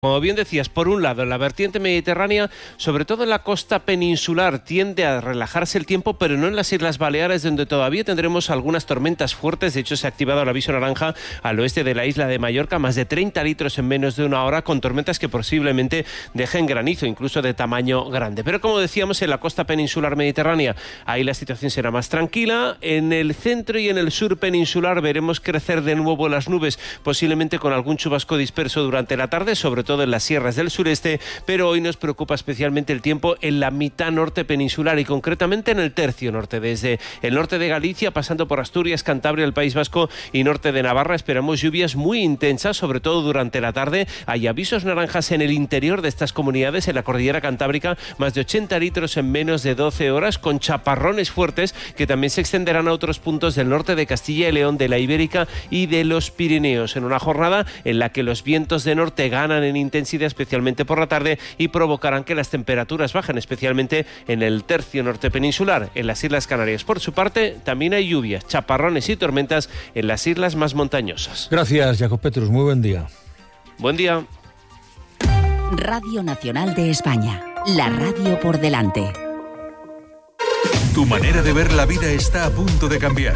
Como bien decías, por un lado, en la vertiente mediterránea, sobre todo en la costa peninsular, tiende a relajarse el tiempo, pero no en las Islas Baleares, donde todavía tendremos algunas tormentas fuertes. De hecho, se ha activado el aviso naranja al oeste de la isla de Mallorca, más de 30 litros en menos de una hora, con tormentas que posiblemente dejen granizo, incluso de tamaño grande. Pero como decíamos, en la costa peninsular mediterránea, ahí la situación será más tranquila. En el centro y en el sur peninsular veremos crecer de nuevo las nubes, posiblemente con algún chubasco disperso durante la tarde, sobre todo en las sierras del sureste, pero hoy nos preocupa especialmente el tiempo en la mitad norte peninsular y concretamente en el tercio norte, desde el norte de Galicia, pasando por Asturias, Cantabria, el País Vasco y norte de Navarra. Esperamos lluvias muy intensas, sobre todo durante la tarde. Hay avisos naranjas en el interior de estas comunidades, en la cordillera cantábrica, más de 80 litros en menos de 12 horas, con chaparrones fuertes que también se extenderán a otros puntos del norte de Castilla y León, de la Ibérica y de los Pirineos, en una jornada en la que los vientos de norte ganan en intensidad, especialmente por la tarde, y provocarán que las temperaturas bajen, especialmente en el tercio norte peninsular. En las Islas Canarias, por su parte, también hay lluvias, chaparrones y tormentas en las islas más montañosas. Gracias, Jacob Petrus. Muy buen día. Buen día. Radio Nacional de España. La radio por delante. Tu manera de ver la vida está a punto de cambiar.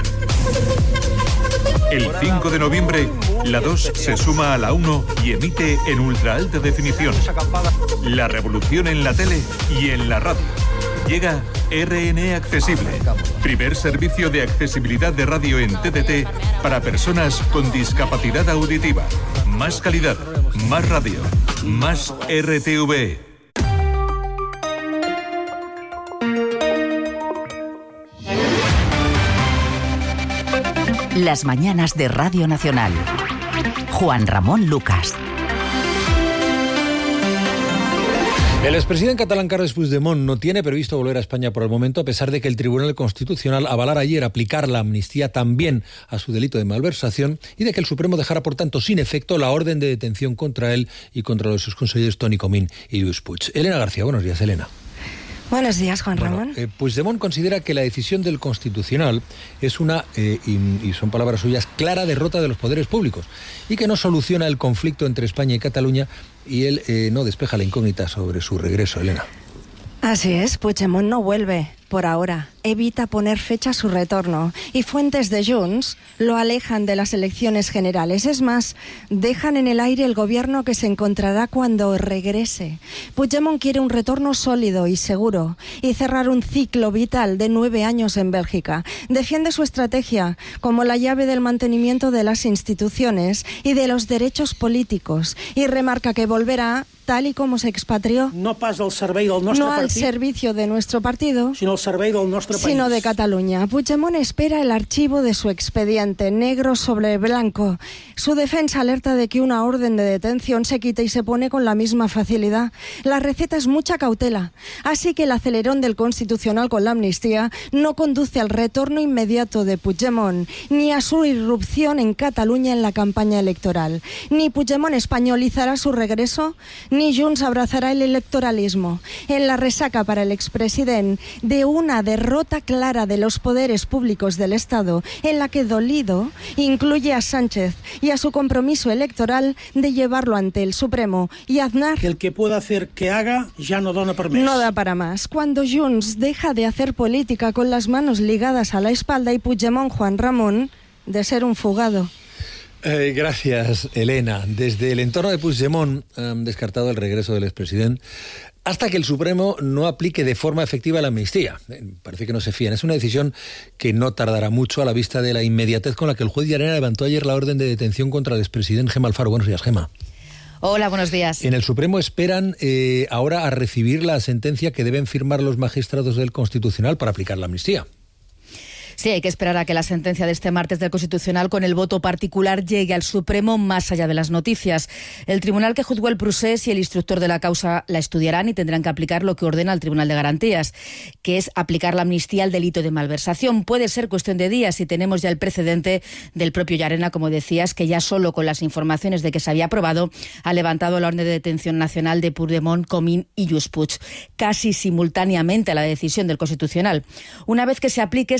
El 5 de noviembre, la 2 se suma a la 1 y emite en ultra alta definición. La revolución en la tele y en la radio. Llega RN Accesible, primer servicio de accesibilidad de radio en TDT para personas con discapacidad auditiva. Más calidad, más radio, más RTV. Las mañanas de Radio Nacional. Juan Ramón Lucas. El expresidente catalán Carles Puigdemont no tiene previsto volver a España por el momento, a pesar de que el Tribunal Constitucional avalara ayer aplicar la amnistía también a su delito de malversación y de que el Supremo dejara, por tanto, sin efecto la orden de detención contra él y contra los exconsejeros Toni Comín y Lluís Puig. Elena García, buenos días, Elena. Buenos días, Juan Ramón. Puigdemont considera que la decisión del Constitucional es una, y son palabras suyas, clara derrota de los poderes públicos y que no soluciona el conflicto entre España y Cataluña, y él no despeja la incógnita sobre su regreso, Elena. Así es, Puigdemont no vuelve por ahora. Evita poner fecha a su retorno y fuentes de Junts lo alejan de las elecciones generales. Es más, dejan en el aire el gobierno que se encontrará cuando regrese. Puigdemont quiere un retorno sólido y seguro y cerrar un ciclo vital de 9 años en Bélgica. Defiende su estrategia como la llave del mantenimiento de las instituciones y de los derechos políticos y remarca que volverá tal y como se expatrió. No pas al servei del nostre partit, al partit, servicio de nuestro partido, sino al servei del nostre país. Sino de Cataluña. Puigdemont espera el archivo de su expediente, negro sobre blanco. Su defensa alerta de que una orden de detención se quita y se pone con la misma facilidad. La receta es mucha cautela. Así que el acelerón del Constitucional con la amnistía no conduce al retorno inmediato de Puigdemont, ni a su irrupción en Cataluña en la campaña electoral. Ni Puigdemont españolizará su regreso, ni Junts abrazará el electoralismo. En la resaca para el expresidente de una derrota clara de los poderes públicos del Estado, en la que dolido incluye a Sánchez y a su compromiso electoral de llevarlo ante el Supremo, y Aznar, que el que pueda hacer que haga ya no dona per més. No da para más. Cuando Junts deja de hacer política con las manos ligadas a la espalda y Puigdemont, Juan Ramón, de ser un fugado. Gracias, Elena. Desde el entorno de Puigdemont han descartado el regreso del expresidente hasta que el Supremo no aplique de forma efectiva la amnistía. Parece que no se fían. Es una decisión que no tardará mucho a la vista de la inmediatez con la que el juez Llarena levantó ayer la orden de detención contra el expresidente Gemma Alfaro. Buenos días, Gemma. Hola, buenos días. En el Supremo esperan ahora a recibir la sentencia que deben firmar los magistrados del Constitucional para aplicar la amnistía. Sí, hay que esperar a que la sentencia de este martes del Constitucional con el voto particular llegue al Supremo más allá de las noticias. El tribunal que juzgó el procés y el instructor de la causa la estudiarán y tendrán que aplicar lo que ordena el Tribunal de Garantías, que es aplicar la amnistía al delito de malversación. Puede ser cuestión de días y tenemos ya el precedente del propio Llarena, como decías, que ya solo con las informaciones de que se había aprobado ha levantado la orden de detención nacional de Puigdemont, Comín y Lluís Puig, casi simultáneamente a la decisión del Constitucional. Una vez que se aplique, se levanta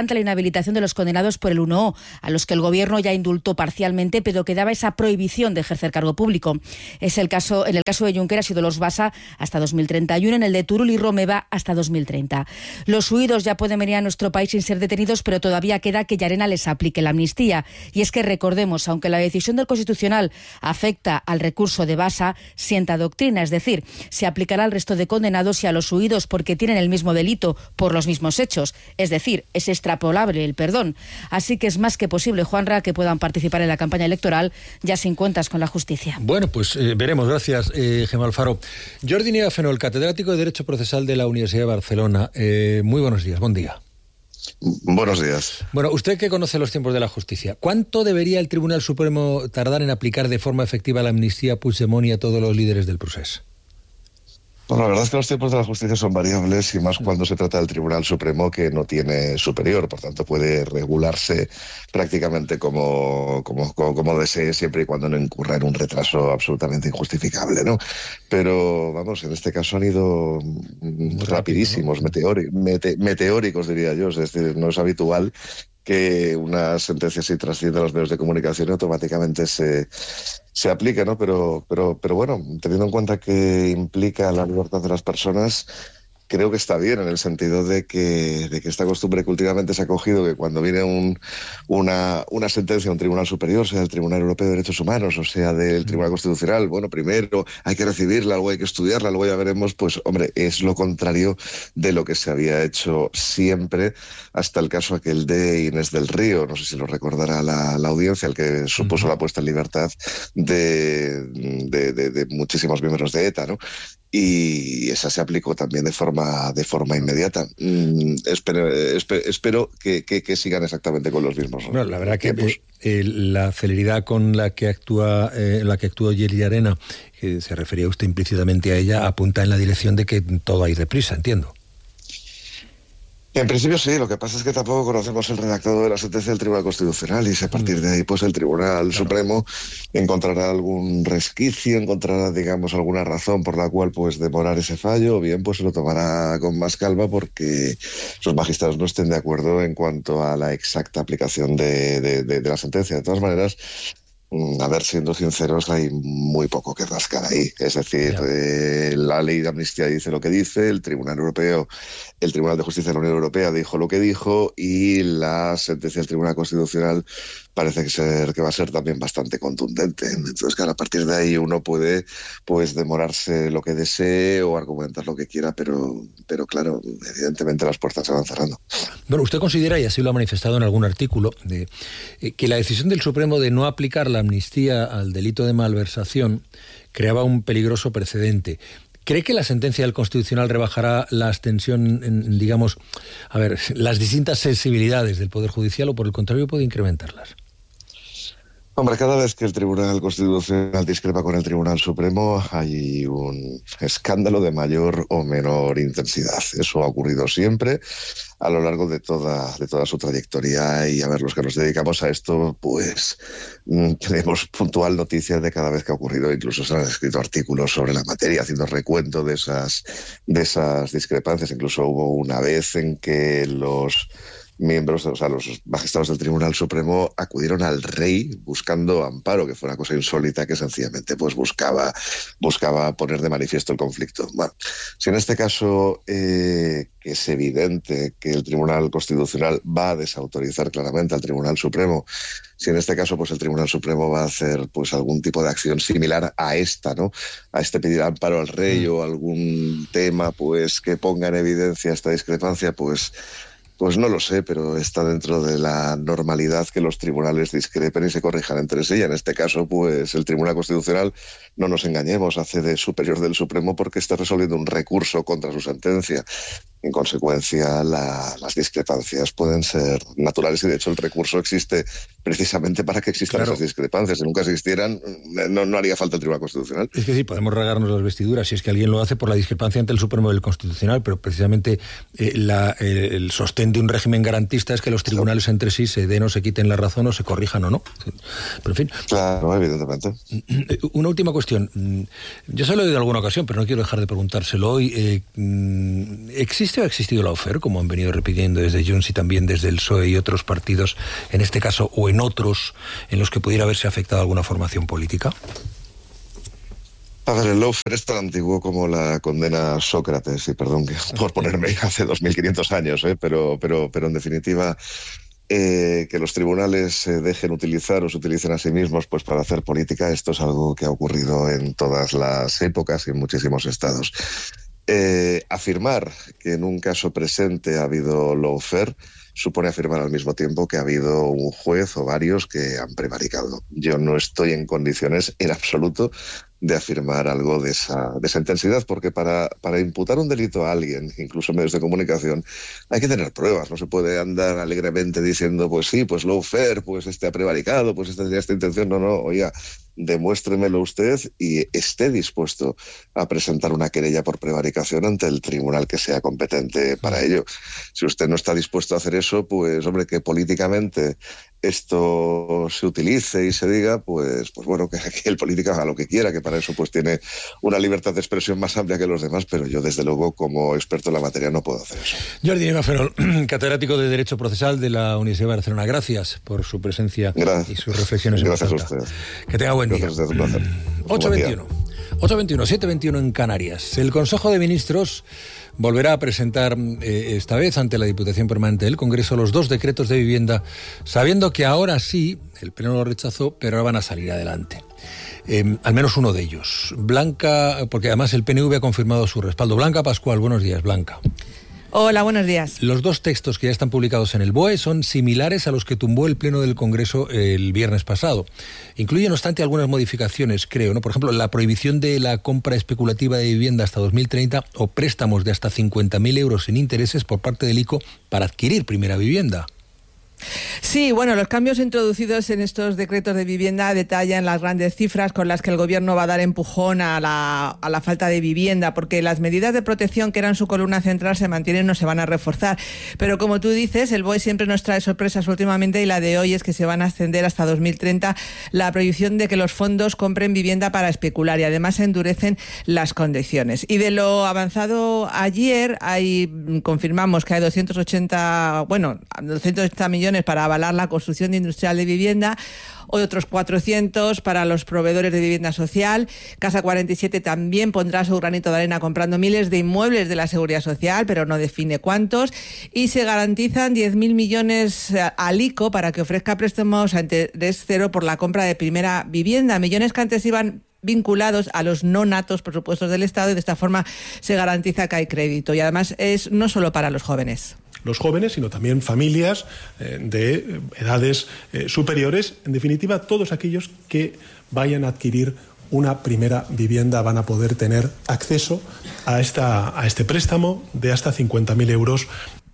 ante la inhabilitación de los condenados por el 1O, a los que el Gobierno ya indultó parcialmente, pero quedaba esa prohibición de ejercer cargo público. En el caso de Junqueras y Dolors Bassa hasta 2031, en el de Turull y Romeva hasta 2030. Los huidos ya pueden venir a nuestro país sin ser detenidos, pero todavía queda que Llarena les aplique la amnistía. Y es que recordemos, aunque la decisión del Constitucional afecta al recurso de Bassa, sienta doctrina, es decir, se aplicará al resto de condenados y a los huidos porque tienen el mismo delito por los mismos hechos, es decir, es extrapolable el perdón. Así que es más que posible, Juanra, que puedan participar en la campaña electoral ya sin cuentas con la justicia. Bueno, pues veremos. Gracias, Gemma Alfaro. Jordi Nieva Fenol, catedrático de Derecho Procesal de la Universidad de Barcelona. Muy buenos días, buen día. Buenos días. Bueno, usted que conoce los tiempos de la justicia, ¿cuánto debería el Tribunal Supremo tardar en aplicar de forma efectiva la amnistía a Puigdemont y a todos los líderes del procés? Bueno, la verdad es que los tiempos de la justicia son variables y más cuando se trata del Tribunal Supremo, que no tiene superior, por tanto puede regularse prácticamente como desee, siempre y cuando no incurra en un retraso absolutamente injustificable, ¿no? Pero, vamos, en este caso han ido rapidísimos, meteóricos, diría yo. Es decir, no es habitual que una sentencia así trascienda a los medios de comunicación y automáticamente se aplica, ¿no? Pero bueno, teniendo en cuenta que implica la libertad de las personas, creo que está bien en el sentido de que esta costumbre que últimamente se ha cogido, que cuando viene una sentencia a un tribunal superior, sea del Tribunal Europeo de Derechos Humanos o sea del Tribunal Constitucional, bueno, primero hay que recibirla, luego hay que estudiarla, luego ya veremos, pues hombre, es lo contrario de lo que se había hecho siempre hasta el caso aquel de Inés del Río, no sé si lo recordará la audiencia, el que supuso la puesta en libertad de muchísimos miembros de ETA, ¿no? Y esa se aplicó también de forma inmediata. Espero que sigan exactamente con los mismos. Bueno, la verdad que la celeridad con la que actuó Llarena, que se refería usted implícitamente a ella, apunta en la dirección de que todo hay deprisa, entiendo. En principio sí, lo que pasa es que tampoco conocemos el redactado de la sentencia del Tribunal Constitucional y si a partir de ahí pues el Tribunal Supremo encontrará algún resquicio, encontrará, digamos, alguna razón por la cual pues demorar ese fallo, o bien pues se lo tomará con más calma porque los magistrados no estén de acuerdo en cuanto a la exacta aplicación de la sentencia. De todas maneras, a ver, siendo sinceros, hay muy poco que rascar ahí. Es decir, la ley de amnistía dice lo que dice, el Tribunal de Justicia de la Unión Europea dijo lo que dijo y la sentencia del Tribunal Constitucional parece que va a ser también bastante contundente. Entonces, claro, a partir de ahí uno puede pues demorarse lo que desee o argumentar lo que quiera, pero claro, evidentemente las puertas se van cerrando. Bueno, usted considera, y así lo ha manifestado en algún artículo, que la decisión del Supremo de no aplicar la amnistía al delito de malversación creaba un peligroso precedente. ¿Cree que la sentencia del Constitucional rebajará la tensión en, digamos, las distintas sensibilidades del Poder Judicial o por el contrario puede incrementarlas? Hombre, cada vez que el Tribunal Constitucional discrepa con el Tribunal Supremo hay un escándalo de mayor o menor intensidad. Eso ha ocurrido siempre a lo largo de toda su trayectoria y a ver, los que nos dedicamos a esto, pues tenemos puntual noticia de cada vez que ha ocurrido. Incluso se han escrito artículos sobre la materia haciendo recuento de esas discrepancias. Incluso hubo una vez en que los miembros, o sea, los magistrados del Tribunal Supremo acudieron al rey buscando amparo, que fue una cosa insólita que sencillamente pues buscaba poner de manifiesto el conflicto. Bueno, si en este caso que es evidente que el Tribunal Constitucional va a desautorizar claramente al Tribunal Supremo, si en este caso pues el Tribunal Supremo va a hacer pues algún tipo de acción similar a esta, ¿no? A pedir amparo al rey o algún tema pues que ponga en evidencia esta discrepancia, pues no lo sé, pero está dentro de la normalidad que los tribunales discrepen y se corrijan entre sí. Y en este caso, pues el Tribunal Constitucional, no nos engañemos, hace de superior del Supremo porque está resolviendo un recurso contra su sentencia. En consecuencia, las discrepancias pueden ser naturales y de hecho el recurso existe precisamente para que existan esas discrepancias. Si nunca existieran, no haría falta el Tribunal Constitucional. Es que sí, podemos regarnos las vestiduras si es que alguien lo hace por la discrepancia entre el Supremo y el Constitucional, pero precisamente el sostén de un régimen garantista es que los tribunales entre sí se den o se quiten la razón o se corrijan o no. Pero en fin. Claro, evidentemente. Una última cuestión. Yo se lo he oído en alguna ocasión, pero no quiero dejar de preguntárselo hoy. ¿Existe ¿existe o ha existido lawfare, como han venido repitiendo desde Junts y también desde el PSOE y otros partidos, en este caso o en otros, en los que pudiera haberse afectado alguna formación política? A ver, el lawfare es tan antiguo como la condena a Sócrates, y perdón por ponerme hace 2500 años, pero en definitiva, que los tribunales se dejen utilizar o se utilicen a sí mismos pues para hacer política, esto es algo que ha ocurrido en todas las épocas y en muchísimos estados. Afirmar que en un caso presente ha habido lawfare supone afirmar al mismo tiempo que ha habido un juez o varios que han prevaricado. Yo no estoy en condiciones en absoluto de afirmar algo de esa intensidad, porque para imputar un delito a alguien, incluso en medios de comunicación, hay que tener pruebas. No se puede andar alegremente diciendo, pues sí, pues lawfare, pues este ha prevaricado, pues este tenía esta intención. No, oiga, demuéstremelo usted y esté dispuesto a presentar una querella por prevaricación ante el tribunal que sea competente para ello. Si usted no está dispuesto a hacer eso, pues hombre, que políticamente esto se utilice y se diga, pues bueno, que el político haga lo que quiera, que para eso pues tiene una libertad de expresión más amplia que los demás, pero yo desde luego como experto en la materia no puedo hacer eso. Jordi Ferol, catedrático de Derecho Procesal de la Universidad de Barcelona, gracias por su presencia y sus reflexiones. Gracias a usted. Que tenga buen día. Gracias a usted, un placer. 8:21, 7:21 en Canarias. El Consejo de Ministros volverá a presentar esta vez ante la Diputación Permanente del Congreso los 2 decretos de vivienda, sabiendo que ahora sí, el Pleno lo rechazó, pero ahora van a salir adelante. Al menos uno de ellos. Blanca, porque además el PNV ha confirmado su respaldo. Blanca Pascual, buenos días, Blanca. Hola, buenos días. Los 2 textos que ya están publicados en el BOE son similares a los que tumbó el Pleno del Congreso el viernes pasado. Incluyen, no obstante, algunas modificaciones, creo, ¿no? Por ejemplo, la prohibición de la compra especulativa de vivienda hasta 2030 o préstamos de hasta 50.000 euros sin intereses por parte del ICO para adquirir primera vivienda. Sí, bueno, los cambios introducidos en estos decretos de vivienda detallan las grandes cifras con las que el Gobierno va a dar empujón a la falta de vivienda, porque las medidas de protección que eran su columna central se mantienen, no se van a reforzar. Pero como tú dices, el BOE siempre nos trae sorpresas últimamente, y la de hoy es que se van a extender hasta 2030 la prohibición de que los fondos compren vivienda para especular, y además se endurecen las condiciones. Y de lo avanzado ayer, confirmamos que hay 280 millones para avalar la construcción industrial de vivienda, otros 400 para los proveedores de vivienda social. Casa 47 también pondrá su granito de arena comprando miles de inmuebles de la Seguridad Social, pero no define cuántos. Y se garantizan 10.000 millones al ICO para que ofrezca préstamos a interés cero por la compra de primera vivienda. Millones que antes iban vinculados a los no natos presupuestos del Estado, y de esta forma se garantiza que hay crédito. Y además es no solo para los jóvenes. Los jóvenes, sino también familias de edades superiores. En definitiva, todos aquellos que vayan a adquirir una primera vivienda van a poder tener acceso a este préstamo de hasta 50.000 euros.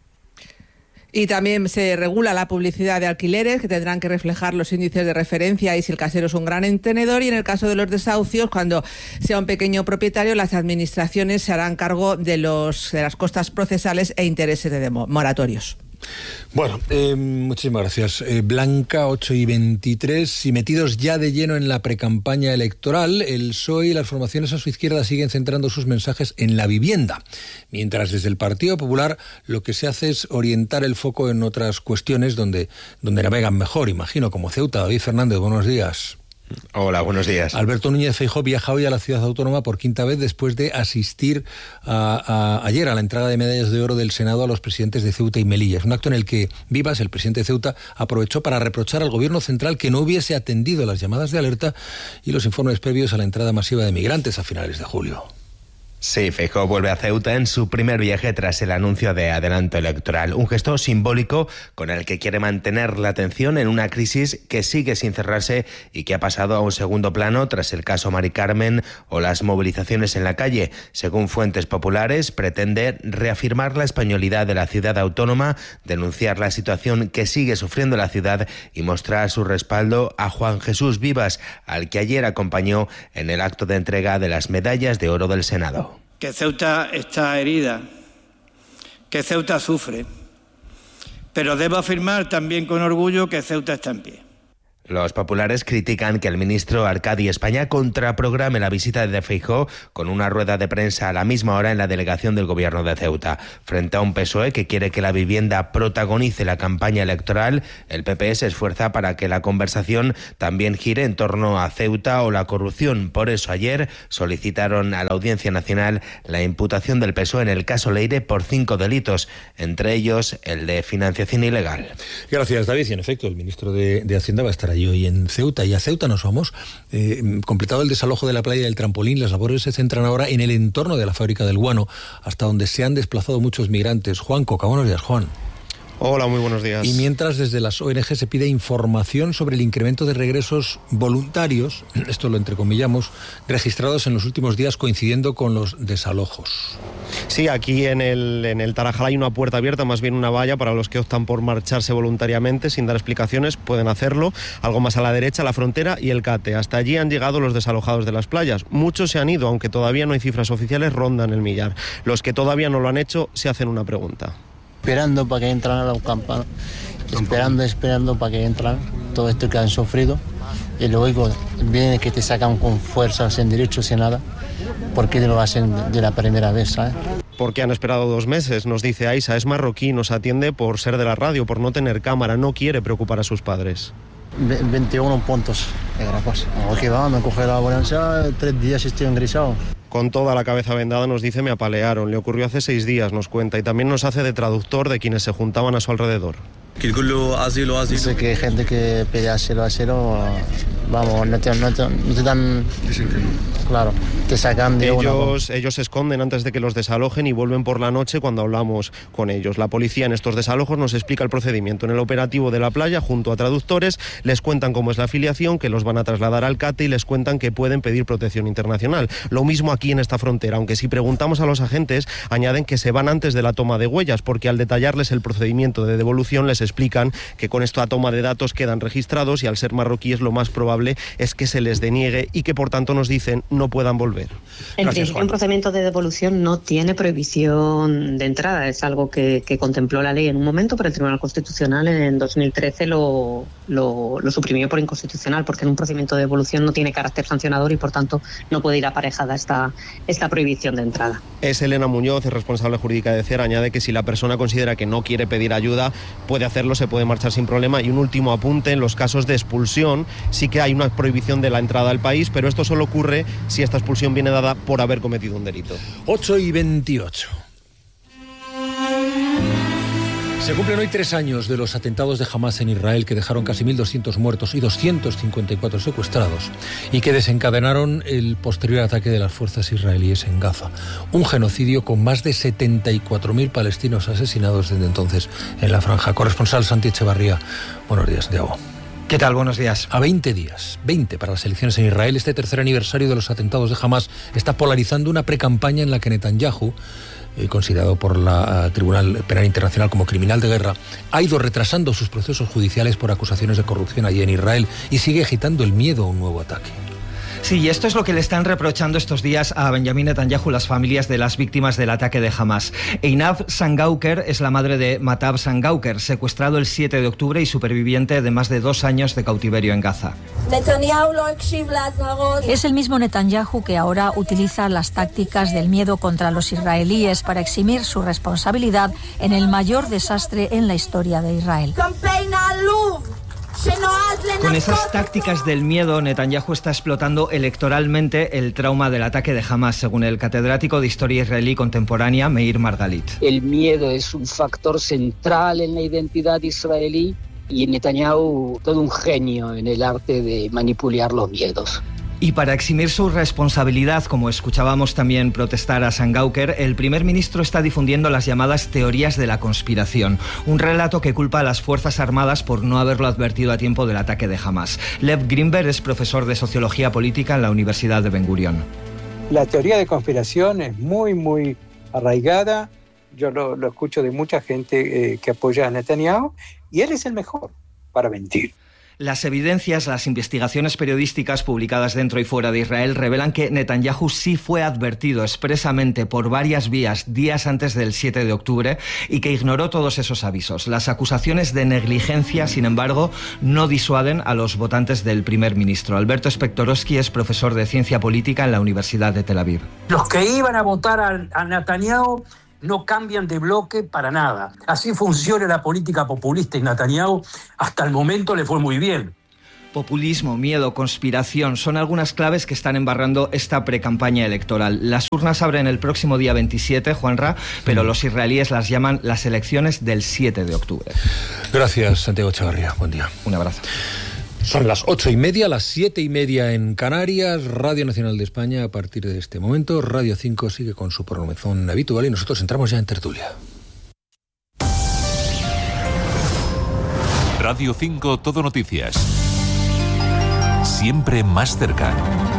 Y también se regula la publicidad de alquileres, que tendrán que reflejar los índices de referencia y si el casero es un gran tenedor. Y en el caso de los desahucios, cuando sea un pequeño propietario, las administraciones se harán cargo de las costas procesales e intereses de moratorios. Bueno, muchísimas gracias. Blanca, 8:23, y metidos ya de lleno en la precampaña electoral, el PSOE y las formaciones a su izquierda siguen centrando sus mensajes en la vivienda, mientras desde el Partido Popular lo que se hace es orientar el foco en otras cuestiones donde navegan mejor, imagino, como Ceuta. David Fernández, buenos días. Hola, buenos días. Alberto Núñez Feijóo viaja hoy a la ciudad autónoma por 5ª vez después de asistir ayer a la entrega de medallas de oro del Senado a los presidentes de Ceuta y Melilla. Es un acto en el que Vivas, el presidente de Ceuta, aprovechó para reprochar al gobierno central que no hubiese atendido las llamadas de alerta y los informes previos a la entrada masiva de migrantes a finales de julio. Sí, Feijóo vuelve a Ceuta en su primer viaje tras el anuncio de adelanto electoral. Un gesto simbólico con el que quiere mantener la atención en una crisis que sigue sin cerrarse y que ha pasado a un segundo plano tras el caso Mari Carmen o las movilizaciones en la calle. Según fuentes populares, pretende reafirmar la españolidad de la ciudad autónoma, denunciar la situación que sigue sufriendo la ciudad y mostrar su respaldo a Juan Jesús Vivas, al que ayer acompañó en el acto de entrega de las medallas de oro del Senado. Que Ceuta está herida, que Ceuta sufre, pero debo afirmar también con orgullo que Ceuta está en pie. Los populares critican que el ministro Arcadi España contraprograme la visita de Feijóo con una rueda de prensa a la misma hora en la delegación del gobierno de Ceuta. Frente a un PSOE que quiere que la vivienda protagonice la campaña electoral, el PP se esfuerza para que la conversación también gire en torno a Ceuta o la corrupción. Por eso ayer solicitaron a la Audiencia Nacional la imputación del PSOE en el caso Leire por 5 delitos, entre ellos el de financiación ilegal. Gracias, David. Y en efecto, el ministro de Hacienda va a estar allí hoy en Ceuta. Y a Ceuta nos vamos. Completado el desalojo de la playa del Trampolín, las labores se centran ahora en el entorno de la fábrica del guano, hasta donde se han desplazado muchos migrantes. Juan Coca, buenos días, Juan. Hola, muy buenos días. Y mientras desde las ONG se pide información sobre el incremento de regresos voluntarios, esto lo entrecomillamos, registrados en los últimos días coincidiendo con los desalojos. Sí, aquí en el Tarajal hay una puerta abierta, más bien una valla para los que optan por marcharse voluntariamente sin dar explicaciones, pueden hacerlo. Algo más a la derecha, la frontera y el CATE. Hasta allí han llegado los desalojados de las playas. Muchos se han ido, aunque todavía no hay cifras oficiales, rondan el millar. Los que todavía no lo han hecho se hacen una pregunta. Esperando para que entran a los campanos, esperando para que entran todo esto que han sufrido, y luego viene que te sacan con fuerza, sin derecho, sin nada, porque lo hacen de la primera vez, ¿sabes? Porque han esperado 2 meses, nos dice Aisa, es marroquí, nos atiende por ser de la radio, por no tener cámara, no quiere preocupar a sus padres. 21 puntos, aquí vamos, me coge la ambulancia, 3 días estoy ingresado. Con toda la cabeza vendada nos dice me apalearon, le ocurrió hace 6 días, nos cuenta, y también nos hace de traductor de quienes se juntaban a su alrededor. Dice que hay gente que pide asilo, vamos, no te dan... Claro, te sacan de ellos se esconden antes de que los desalojen y vuelven por la noche cuando hablamos con ellos. La policía en estos desalojos nos explica el procedimiento. En el operativo de la playa, junto a traductores, les cuentan cómo es la afiliación, que los van a trasladar al CATE y les cuentan que pueden pedir protección internacional. Lo mismo aquí en esta frontera, aunque si preguntamos a los agentes, añaden que se van antes de la toma de huellas, porque al detallarles el procedimiento de devolución les explican que con esta toma de datos quedan registrados y al ser marroquíes lo más probable es que se les deniegue y que por tanto nos dicen no puedan volver. En principio, un procedimiento de devolución no tiene prohibición de entrada, es algo que contempló la ley en un momento, pero el Tribunal Constitucional en 2013 lo suprimió por inconstitucional, porque en un procedimiento de devolución no tiene carácter sancionador y por tanto no puede ir aparejada esta prohibición de entrada. Es Elena Muñoz, es responsable jurídica de CER, añade que si la persona considera que no quiere pedir ayuda, puede hacerlo, se puede marchar sin problema. Y un último apunte, en los casos de expulsión sí que hay una prohibición de la entrada al país, pero esto solo ocurre si esta expulsión viene dada por haber cometido un delito. 8:28. Se cumplen hoy 3 años de los atentados de Hamas en Israel que dejaron casi 1.200 muertos y 254 secuestrados y que desencadenaron el posterior ataque de las fuerzas israelíes en Gaza. Un genocidio con más de 74.000 palestinos asesinados desde entonces en la franja. Corresponsal Santi Echevarría, buenos días, Santiago. ¿Qué tal? Buenos días. A 20 días, 20 para las elecciones en Israel, este tercer aniversario de los atentados de Hamas está polarizando una precampaña en la que Netanyahu, considerado por la Tribunal Penal Internacional como criminal de guerra, ha ido retrasando sus procesos judiciales por acusaciones de corrupción allí en Israel y sigue agitando el miedo a un nuevo ataque. Sí, y esto es lo que le están reprochando estos días a Benjamín Netanyahu las familias de las víctimas del ataque de Hamas. Einab Sangauker es la madre de Matab Sangauker, secuestrado el 7 de octubre y superviviente de más de 2 años de cautiverio en Gaza. Es el mismo Netanyahu que ahora utiliza las tácticas del miedo contra los israelíes para eximir su responsabilidad en el mayor desastre en la historia de Israel. Con esas tácticas del miedo, Netanyahu está explotando electoralmente el trauma del ataque de Hamas, según el catedrático de Historia Israelí Contemporánea, Meir Margalit. El miedo es un factor central en la identidad israelí y Netanyahu todo un genio en el arte de manipular los miedos. Y para eximir su responsabilidad, como escuchábamos también protestar a Sangauker, el primer ministro está difundiendo las llamadas teorías de la conspiración, un relato que culpa a las Fuerzas Armadas por no haberlo advertido a tiempo del ataque de Hamas. Lev Grimberg es profesor de Sociología Política en la Universidad de Ben Gurion. La teoría de conspiración es muy arraigada. Yo lo escucho de mucha gente que apoya a Netanyahu y él es el mejor para mentir. Las evidencias, las investigaciones periodísticas publicadas dentro y fuera de Israel revelan que Netanyahu sí fue advertido expresamente por varias vías días antes del 7 de octubre y que ignoró todos esos avisos. Las acusaciones de negligencia, sin embargo, no disuaden a los votantes del primer ministro. Alberto Spektorowski es profesor de Ciencia Política en la Universidad de Tel Aviv. Los que iban a votar a Netanyahu no cambian de bloque para nada. Así funciona la política populista y Netanyahu hasta el momento le fue muy bien. Populismo, miedo, conspiración son algunas claves que están embarrando esta precampaña electoral. Las urnas abren el próximo día 27, Juanra, pero los israelíes las llaman las elecciones del 7 de octubre. Gracias, Santiago Echevarría. Buen día. Un abrazo. Son las 8:30, las 7:30 en Canarias. Radio Nacional de España, a partir de este momento, Radio 5 sigue con su programación habitual y nosotros entramos ya en tertulia. Radio 5 Todo Noticias. Siempre más cerca.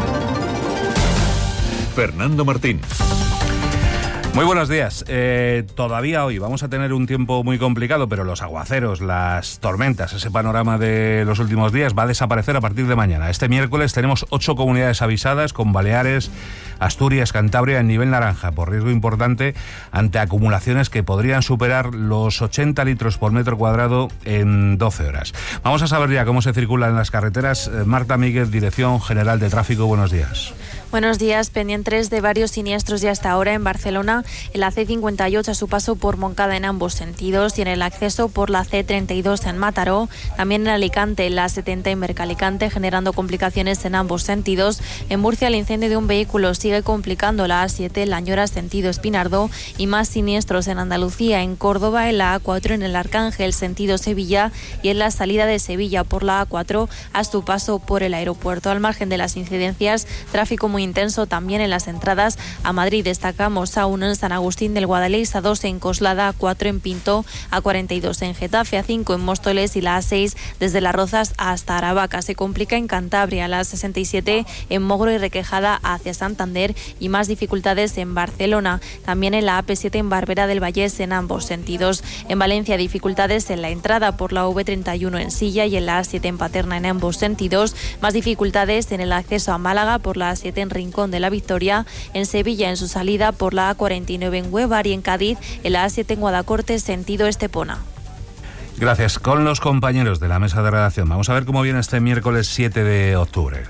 Fernando Martín. Muy buenos días. Todavía hoy vamos a tener un tiempo muy complicado, pero los aguaceros, las tormentas, ese panorama de los últimos días va a desaparecer a partir de mañana. Este miércoles tenemos 8 comunidades avisadas, con Baleares, Asturias, Cantabria en nivel naranja, por riesgo importante ante acumulaciones que podrían superar los 80 litros por metro cuadrado en 12 horas. Vamos a saber ya cómo se circula en las carreteras. Marta Míguez, Dirección General de Tráfico, buenos días. Buenos días. Pendientes de varios siniestros ya hasta ahora en Barcelona, en la C58 a su paso por Montcada en ambos sentidos y en el acceso por la C32 en Mataró, también en Alicante, en la 70 en Mercalicante, generando complicaciones en ambos sentidos. En Murcia, el incendio de un vehículo sigue complicando la A7, en Lañora sentido Espinardo, y más siniestros en Andalucía, en Córdoba, en la A4 en el Arcángel sentido Sevilla y en la salida de Sevilla por la A4 a su paso por el aeropuerto. Al margen de las incidencias, tráfico muy intenso también en las entradas a Madrid. Destacamos A1 en San Agustín del Guadaleix, A2 en Coslada, A4 en Pinto, A42 en Getafe, A5 en Móstoles y la A6 desde Las Rozas hasta Aravaca. Se complica en Cantabria, la A67 en Mogro y Requejada hacia Santander y más dificultades en Barcelona. También en la AP7 en Barberá del Vallés en ambos sentidos. En Valencia, dificultades en la entrada por la V31 en Silla y en la A7 en Paterna en ambos sentidos. Más dificultades en el acceso a Málaga por la A7 en Rincón de la Victoria, en Sevilla en su salida por la A49 en Huevar y en Cádiz en la A7 en Guadacorte sentido Estepona. Gracias. Con los compañeros de la mesa de redacción vamos a ver cómo viene este miércoles 7 de octubre.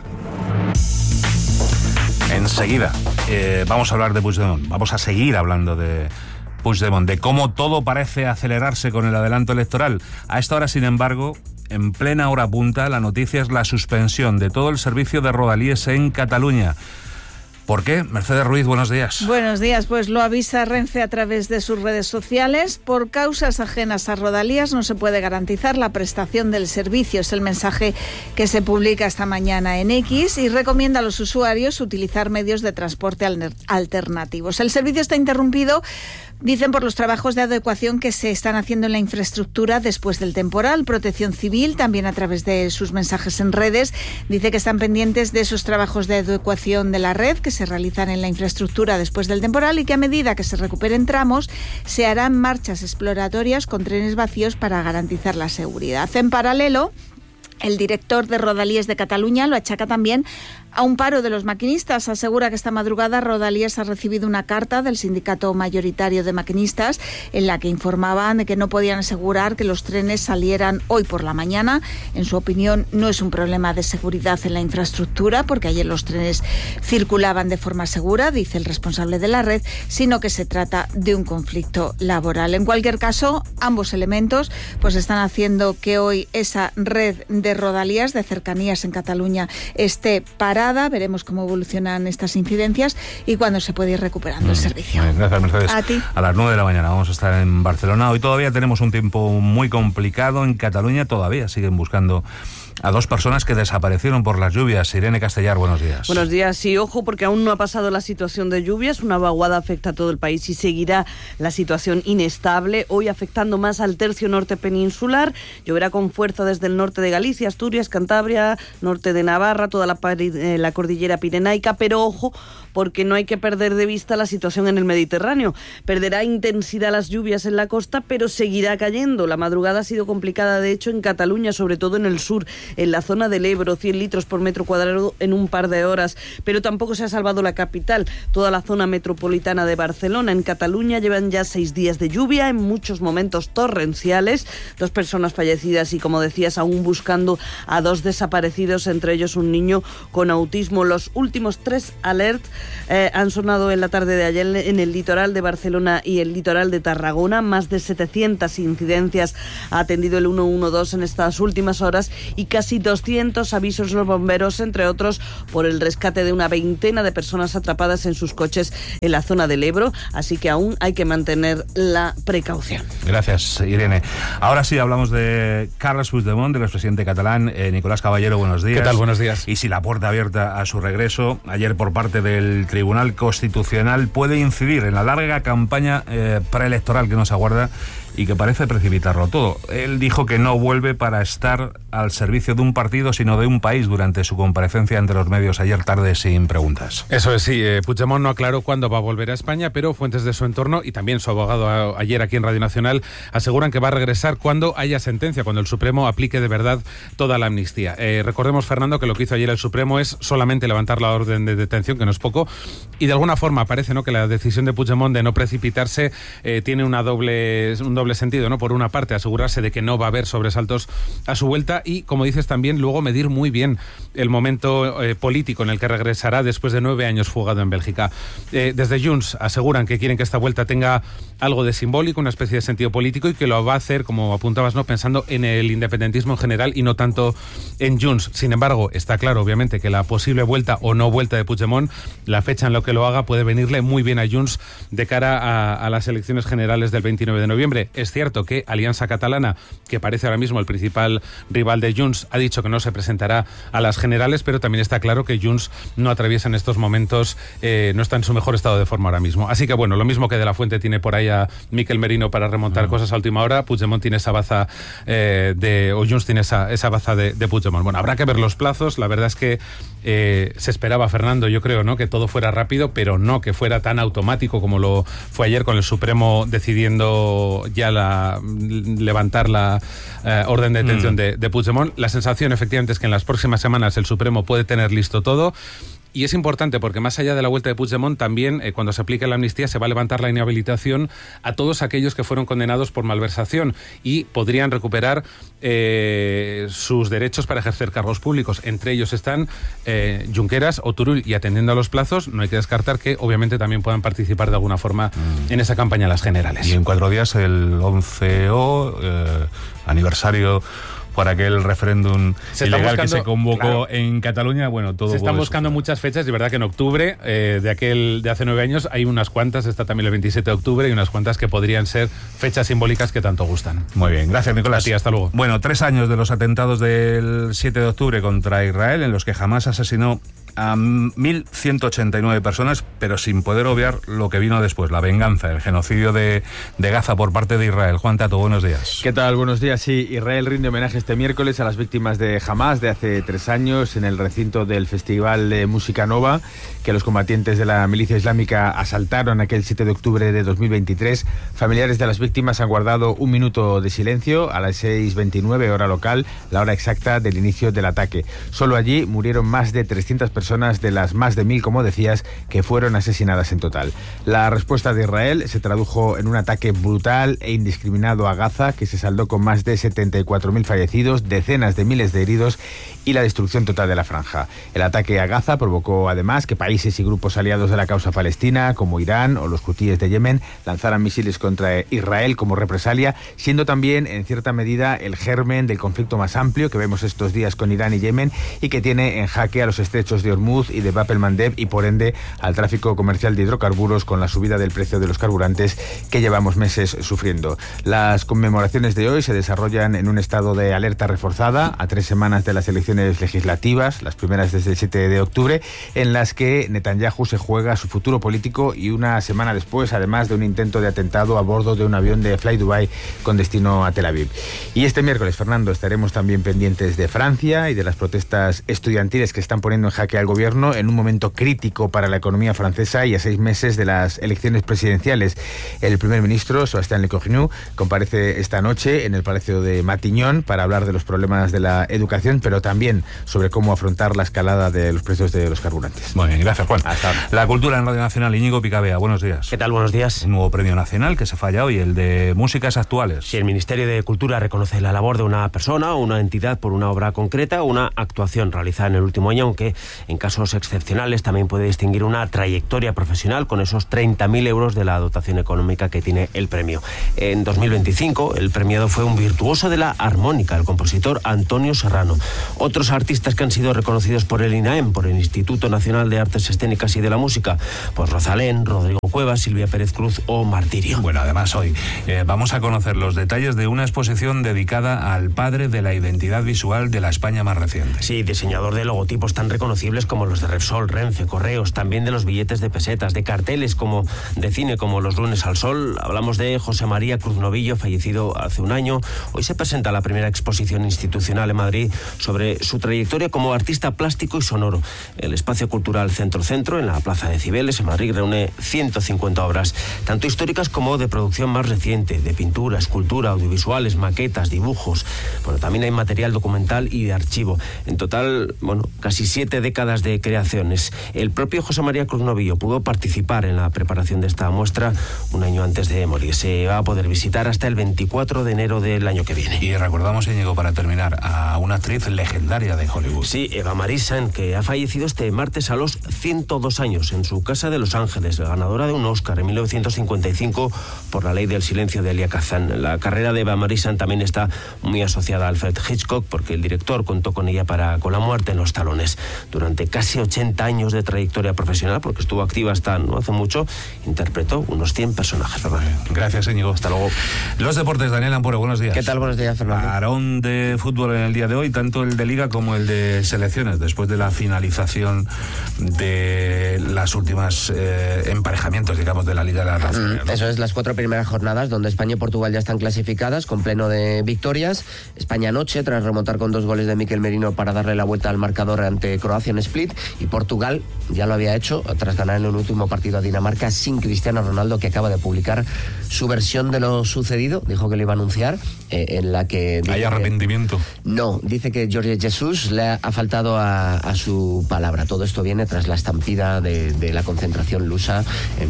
Enseguida vamos a hablar de Puigdemont. Vamos a seguir hablando de Puigdemont, de cómo todo parece acelerarse con el adelanto electoral. A esta hora, sin embargo, en plena hora punta, la noticia es la suspensión de todo el servicio de Rodalies en Cataluña. ¿Por qué? Mercedes Ruiz, buenos días. Buenos días, pues lo avisa Renfe a través de sus redes sociales. Por causas ajenas a Rodalías no se puede garantizar la prestación del servicio. Es el mensaje que se publica esta mañana en X y recomienda a los usuarios utilizar medios de transporte alternativos. El servicio está interrumpido, dicen, por los trabajos de adecuación que se están haciendo en la infraestructura después del temporal. Protección Civil, también a través de sus mensajes en redes, dice que están pendientes de esos trabajos de adecuación de la red que se realizan en la infraestructura después del temporal y que a medida que se recuperen tramos se harán marchas exploratorias con trenes vacíos para garantizar la seguridad. En paralelo, el director de Rodalies de Cataluña lo achaca también a un paro de los maquinistas. Asegura que esta madrugada Rodalies ha recibido una carta del sindicato mayoritario de maquinistas en la que informaban de que no podían asegurar que los trenes salieran hoy por la mañana. En su opinión, no es un problema de seguridad en la infraestructura, porque ayer los trenes circulaban de forma segura, dice el responsable de la red, sino que se trata de un conflicto laboral. En cualquier caso, ambos elementos pues están haciendo que hoy esa red de Rodalies de cercanías en Cataluña esté parada. Veremos cómo evolucionan estas incidencias y cuándo se puede ir recuperando el servicio. Gracias, Mercedes. A ti. A las 9 de la mañana vamos a estar en Barcelona. Hoy todavía tenemos un tiempo muy complicado. En Cataluña todavía siguen buscando a 2 personas que desaparecieron por las lluvias. Irene Castellar, buenos días. Buenos días. Sí, ojo, porque aún no ha pasado la situación de lluvias. Una vaguada afecta a todo el país y seguirá la situación inestable, hoy afectando más al tercio norte peninsular. Lloverá con fuerza desde el norte de Galicia, Asturias, Cantabria, norte de Navarra, toda la cordillera pirenaica, pero ojo, porque no hay que perder de vista la situación en el Mediterráneo. Perderá intensidad las lluvias en la costa, pero seguirá cayendo. La madrugada ha sido complicada, de hecho, en Cataluña, sobre todo en el sur. en la zona del Ebro, 100 litros por metro cuadrado en un par de horas. Pero tampoco se ha salvado la capital, toda la zona metropolitana de Barcelona. En Cataluña llevan ya 6 días de lluvia, en muchos momentos torrenciales, 2 personas fallecidas y, como decías, aún buscando a 2 desaparecidos, entre ellos un niño con autismo. Los últimos 3 alerts han sonado en la tarde de ayer en el litoral de Barcelona y el litoral de Tarragona. Más de 700 incidencias ha atendido el 112 en estas últimas horas y casi 200 avisos los bomberos, entre otros por el rescate de una veintena de personas atrapadas en sus coches en la zona del Ebro, así que aún hay que mantener la precaución. Gracias, Irene. Ahora sí hablamos de Carles Puigdemont, del expresidente catalán. Nicolás Caballero, buenos días. ¿Qué tal? Buenos días. Y si la puerta abierta a su regreso ayer por parte del Tribunal Constitucional puede incidir en la larga campaña preelectoral que nos aguarda y que parece precipitarlo todo. Él dijo que no vuelve para estar al servicio de un partido, sino de un país, durante su comparecencia ante los medios ayer tarde sin preguntas. Eso es, sí. Puigdemont no aclaró cuándo va a volver a España, pero fuentes de su entorno y también su abogado ayer aquí en Radio Nacional aseguran que va a regresar cuando haya sentencia, cuando el Supremo aplique de verdad toda la amnistía. Recordemos, Fernando, que lo que hizo ayer el Supremo es solamente levantar la orden de detención, que no es poco, y de alguna forma parece, ¿no?, que la decisión de Puigdemont de no precipitarse tiene un doble sentido, ¿no? Por una parte, asegurarse de que no va a haber sobresaltos a su vuelta y, como dices, también luego medir muy bien el momento político en el que regresará después de 9 años fugado en Bélgica. Desde Junts aseguran que quieren que esta vuelta tenga algo de simbólico, una especie de sentido político, y que lo va a hacer, como apuntabas, ¿no?, pensando en el independentismo en general y no tanto en Junts. Sin embargo, está claro, obviamente, que la posible vuelta o no vuelta de Puigdemont, la fecha en la que lo haga, puede venirle muy bien a Junts de cara a las elecciones generales del 29 de noviembre. Es cierto que Alianza Catalana, que parece ahora mismo el principal rival de Junts, ha dicho que no se presentará a las generales, pero también está claro que Junts no atraviesa en estos momentos, no está en su mejor estado de forma ahora mismo. Así que bueno, lo mismo que De la Fuente tiene por ahí a Miquel Merino para remontar cosas a última hora, Puigdemont tiene esa baza o Junts tiene esa baza de Puigdemont. Bueno, habrá que ver los plazos. La verdad es que se esperaba, Fernando, yo creo, ¿no?, que todo fuera rápido, pero no que fuera tan automático como lo fue ayer, con el Supremo decidiendo ya levantar la orden de detención de Puigdemont. La sensación, efectivamente, es que en las próximas semanas el Supremo puede tener listo todo. Y es importante porque, más allá de la vuelta de Puigdemont, también cuando se aplique la amnistía se va a levantar la inhabilitación a todos aquellos que fueron condenados por malversación y podrían recuperar sus derechos para ejercer cargos públicos. Entre ellos están Junqueras o Turull, y atendiendo a los plazos no hay que descartar que obviamente también puedan participar de alguna forma en esa campaña a las generales. Y en 4 días el 11º aniversario por aquel referéndum ilegal que se convocó en Cataluña. Bueno, todo se están buscando muchas fechas, y verdad que en octubre de hace 9 años hay unas cuantas, está también el 27 de octubre, y unas cuantas que podrían ser fechas simbólicas que tanto gustan. Muy bien, gracias, Nicolás. Sí, hasta luego. Bueno, 3 años de los atentados del 7 de octubre contra Israel, en los que Hamás asesinó a 1.189 personas, pero sin poder obviar lo que vino después, la venganza, el genocidio de Gaza por parte de Israel. Juan Tato, buenos días. ¿Qué tal? Buenos días. Sí, Israel rinde homenaje este miércoles a las víctimas de Hamás de hace 3 años en el recinto del Festival de Música Nova, que los combatientes de la milicia islámica asaltaron aquel 7 de octubre de 2023. Familiares de las víctimas han guardado un minuto de silencio a las 6:29 hora local, la hora exacta del inicio del ataque. Solo allí murieron más de 300 personas de las más de 1.000, como decías, que fueron asesinadas en total. La respuesta de Israel se tradujo en un ataque brutal e indiscriminado a Gaza, que se saldó con más de 74.000 fallecidos, decenas de miles de heridos y la destrucción total de la franja. El ataque a Gaza provocó además que países y grupos aliados de la causa palestina, como Irán o los hutíes de Yemen, lanzaran misiles contra Israel como represalia, siendo también en cierta medida el germen del conflicto más amplio que vemos estos días con Irán y Yemen, y que tiene en jaque a los estrechos de Hormuz y de Bab el-Mandeb, y por ende al tráfico comercial de hidrocarburos, con la subida del precio de los carburantes que llevamos meses sufriendo. Las conmemoraciones de hoy se desarrollan en un estado de alerta reforzada a 3 semanas de las elecciones legislativas, las primeras desde el 7 de octubre, en las que Netanyahu se juega su futuro político, y una semana después, además, de un intento de atentado a bordo de un avión de Fly Dubai con destino a Tel Aviv. Y este miércoles, Fernando, estaremos también pendientes de Francia y de las protestas estudiantiles que están poniendo en jaque el gobierno en un momento crítico para la economía francesa y a 6 meses de las elecciones presidenciales. El primer ministro, Sébastien Lecornu, comparece esta noche en el Palacio de Matignon para hablar de los problemas de la educación, pero también sobre cómo afrontar la escalada de los precios de los carburantes. Muy bien, gracias, Juan. Hasta ahora. La cultura en Radio Nacional, Íñigo Picabea, buenos días. ¿Qué tal? Buenos días. Un nuevo premio nacional que se falla hoy, el de Músicas Actuales. Sí, el Ministerio de Cultura reconoce la labor de una persona o una entidad por una obra concreta o una actuación realizada en el último año, aunque en casos excepcionales también puede distinguir una trayectoria profesional con esos 30.000 euros de la dotación económica que tiene el premio. En 2025, el premiado fue un virtuoso de la armónica, el compositor Antonio Serrano. Otros artistas que han sido reconocidos por el INAEM, por el Instituto Nacional de Artes Escénicas y de la Música, pues Rosalén, Rodrigo Cuevas, Silvia Pérez Cruz o Martirio. Bueno, además hoy vamos a conocer los detalles de una exposición dedicada al padre de la identidad visual de la España más reciente. Sí, diseñador de logotipos tan reconocibles como los de Repsol, Renfe, Correos, también de los billetes de pesetas, de carteles como de cine como Los lunes al sol. Hablamos de José María Cruz Novillo, fallecido hace un año. Hoy se presenta la primera exposición institucional en Madrid sobre su trayectoria como artista plástico y sonoro. El espacio cultural Centro, en la Plaza de Cibeles, en Madrid, reúne 150 obras, tanto históricas como de producción más reciente, de pintura, escultura, audiovisuales, maquetas, dibujos. Bueno, también hay material documental y de archivo. En total, casi 7 décadas de creaciones. El propio José María Cruz Novillo pudo participar en la preparación de esta muestra un año antes de morir. Se va a poder visitar hasta el 24 de enero del año que viene. Y recordamos, Íñigo, para terminar, a una actriz legendaria de Hollywood. Sí, Eva Marie Saint, que ha fallecido este martes a los 102 años en su casa de Los Ángeles, ganadora de un Oscar en 1955 por La ley del silencio de Elia Kazan. La carrera de Eva Marie Saint también está muy asociada a Alfred Hitchcock, porque el director contó con ella con La muerte en los talones. Durante casi 80 años de trayectoria profesional, porque estuvo activa hasta no hace mucho, interpretó unos 100 personajes. Gracias, Íñigo. Hasta luego. Los deportes, Daniel Ampuro, buenos días. ¿Qué tal? Buenos días, Fernando. Parón de fútbol en el día de hoy, tanto el de Liga como el de selecciones, después de la finalización de las últimas emparejamientos, digamos, de la Liga de la Naciones, ¿no? Eso es, las 4 primeras jornadas, donde España y Portugal ya están clasificadas, con pleno de victorias. España anoche, tras remontar con 2 goles de Mikel Merino para darle la vuelta al marcador ante Croacia en Split, y Portugal ya lo había hecho tras ganar en el último partido a Dinamarca sin Cristiano Ronaldo, que acaba de publicar su versión de lo sucedido. Dijo que lo iba a anunciar, en la que... ¿Hay arrepentimiento? No, dice que Jorge Jesus le ha faltado a su palabra. Todo esto viene tras la estampida de la concentración lusa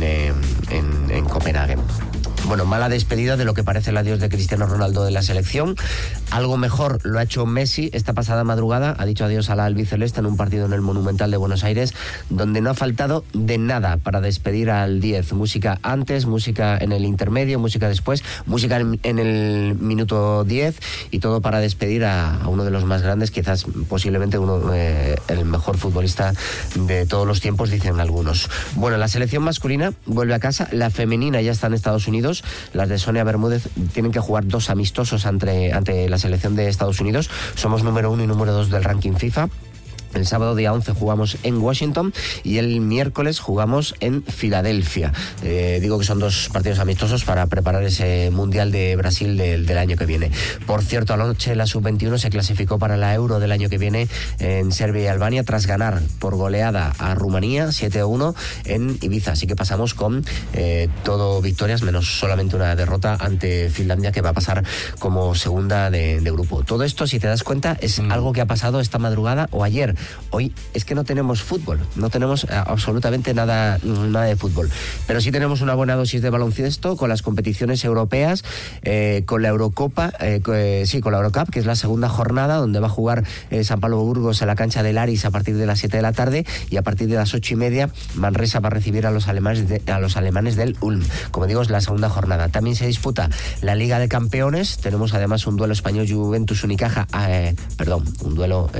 en Copenhague. Bueno, mala despedida de lo que parece el adiós de Cristiano Ronaldo de la selección. Algo mejor lo ha hecho Messi esta pasada madrugada. Ha dicho adiós a la albiceleste en un partido en el Monumental de Buenos Aires, donde no ha faltado de nada para despedir al 10. Música antes, música en el intermedio, música después, música en el minuto 10, y todo para despedir a uno de los más grandes, quizás posiblemente el mejor futbolista de todos los tiempos, dicen algunos. Bueno, la selección masculina vuelve a casa, la femenina ya está en Estados Unidos. Las de Sonia Bermúdez tienen que jugar 2 amistosos ante la selección de Estados Unidos. Somos número 1 y número 2 del ranking FIFA. El sábado día 11 jugamos en Washington y el miércoles jugamos en Filadelfia. Digo que son 2 partidos amistosos para preparar ese Mundial de Brasil del año que viene. Por cierto, anoche la Sub-21 se clasificó para la Euro del año que viene en Serbia y Albania, tras ganar por goleada a Rumanía 7-1 en Ibiza. Así que pasamos con todo victorias, menos solamente una derrota ante Finlandia, que va a pasar como segunda de grupo. Todo esto, si te das cuenta, es algo que ha pasado esta madrugada o ayer. Hoy es que no tenemos fútbol, no tenemos absolutamente nada de fútbol, pero sí tenemos una buena dosis de baloncesto con las competiciones europeas, con la Eurocopa, con la Eurocup, que es la segunda jornada, donde va a jugar San Pablo Burgos en la cancha del Aris a partir de las 7 de la tarde, y a partir de las 8:30 Manresa va a recibir a los alemanes del Ulm. Como digo, es la segunda jornada. También se disputa la Liga de Campeones. Tenemos además un duelo español, Juventus Unicaja, un duelo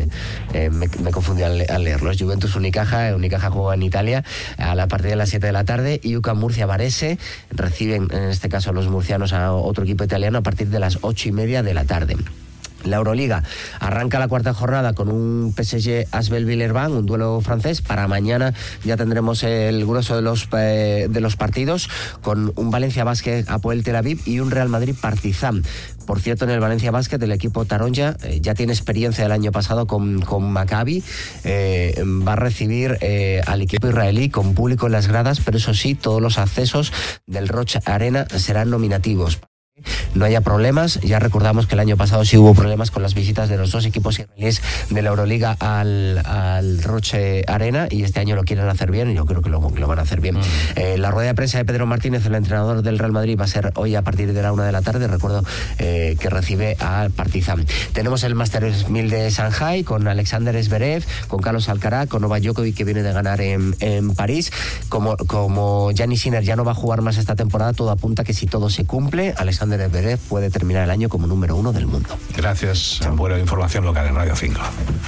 me confundí al leerlo. Es Juventus Unicaja juega en Italia a partir de las 7 de la tarde, y UCAM Murcia Varese reciben, en este caso los murcianos, a otro equipo italiano a partir de las 8:30 de la tarde. La Euroliga arranca la cuarta jornada con un PSG Asvel Villeurbanne, un duelo francés. Para mañana ya tendremos el grueso de los partidos, con un Valencia Basket Apoel Tel Aviv y un Real Madrid Partizan. Por cierto, en el Valencia Basket el equipo taronja ya tiene experiencia del año pasado con Maccabi. Va a recibir al equipo israelí con público en las gradas, pero eso sí, todos los accesos del Roch Arena serán nominativos. No haya problemas. Ya recordamos que el año pasado sí hubo problemas con las visitas de los dos equipos israelíes de la Euroliga al Roche Arena, y este año lo quieren hacer bien, y yo creo que lo van a hacer bien. La rueda de prensa de Pedro Martínez, el entrenador del Real Madrid, va a ser hoy a partir de la 1 de la tarde. Recuerdo que recibe al Partizan. Tenemos el Masters 1000 de Shanghai con Alexander Zverev, con Carlos Alcaraz, con Novak Djokovic, que viene de ganar en París. Como Gianni Sinner ya no va a jugar más esta temporada, todo apunta que si todo se cumple, Alexander Zverev puede terminar el año como número 1 del mundo. Gracias. Buena información local en Radio 5.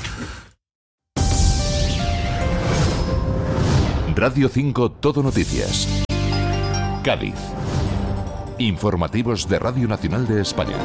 Radio 5 Todo Noticias. Cádiz. Informativos de Radio Nacional de España.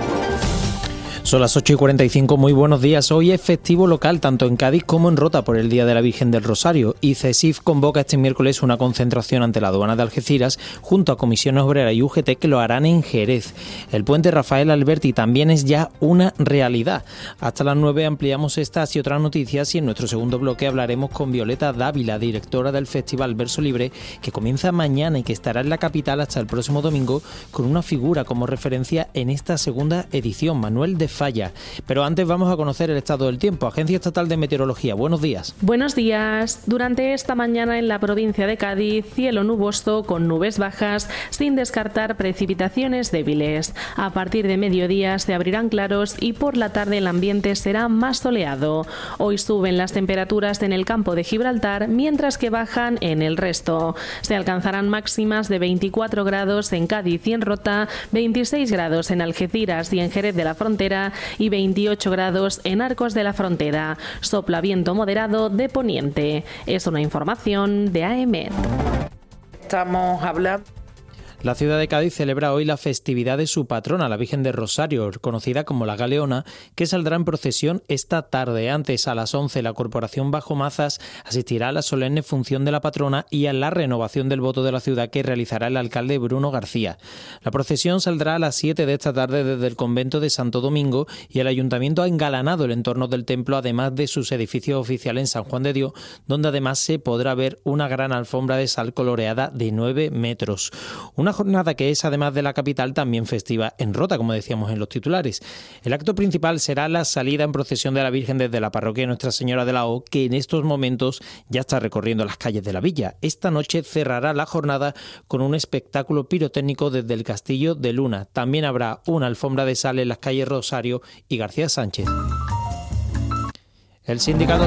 Son las 8:45, muy buenos días. Hoy es festivo local tanto en Cádiz como en Rota por el Día de la Virgen del Rosario, y CESIF convoca este miércoles una concentración ante la aduana de Algeciras junto a Comisiones Obreras y UGT, que lo harán en Jerez. El puente Rafael Alberti también es ya una realidad. Hasta las 9 ampliamos estas y otras noticias, y en nuestro segundo bloque hablaremos con Violeta Dávila, directora del Festival Verso Libre, que comienza mañana y que estará en la capital hasta el próximo domingo, con una figura como referencia en esta segunda edición, Manuel de Falla. Pero antes vamos a conocer el estado del tiempo. Agencia Estatal de Meteorología, buenos días. Buenos días. Durante esta mañana en la provincia de Cádiz, cielo nuboso con nubes bajas, sin descartar precipitaciones débiles. A partir de mediodía se abrirán claros y por la tarde el ambiente será más soleado. Hoy suben las temperaturas en el campo de Gibraltar, mientras que bajan en el resto. Se alcanzarán máximas de 24 grados en Cádiz y en Rota, 26 grados en Algeciras y en Jerez de la Frontera y 28 grados en Arcos de la Frontera. Sopla viento moderado de poniente. Es una información de AEMET. Estamos hablando. La ciudad de Cádiz celebra hoy la festividad de su patrona, la Virgen del Rosario, conocida como la Galeona, que saldrá en procesión esta tarde. Antes, a las 11, la Corporación Bajo Mazas asistirá a la solemne función de la patrona y a la renovación del voto de la ciudad que realizará el alcalde Bruno García. La procesión saldrá a las 7 de esta tarde desde el convento de Santo Domingo, y el ayuntamiento ha engalanado el entorno del templo, además de sus edificios oficiales en San Juan de Dios, donde además se podrá ver una gran alfombra de sal coloreada de 9 metros. Una jornada que es, además de la capital, también festiva en Rota, como decíamos en los titulares. El acto principal será la salida en procesión de la Virgen desde la parroquia Nuestra Señora de la O, que en estos momentos ya está recorriendo las calles de la villa. Esta noche cerrará la jornada con un espectáculo pirotécnico desde el Castillo de Luna. También habrá una alfombra de sal en las calles Rosario y García Sánchez. El sindicato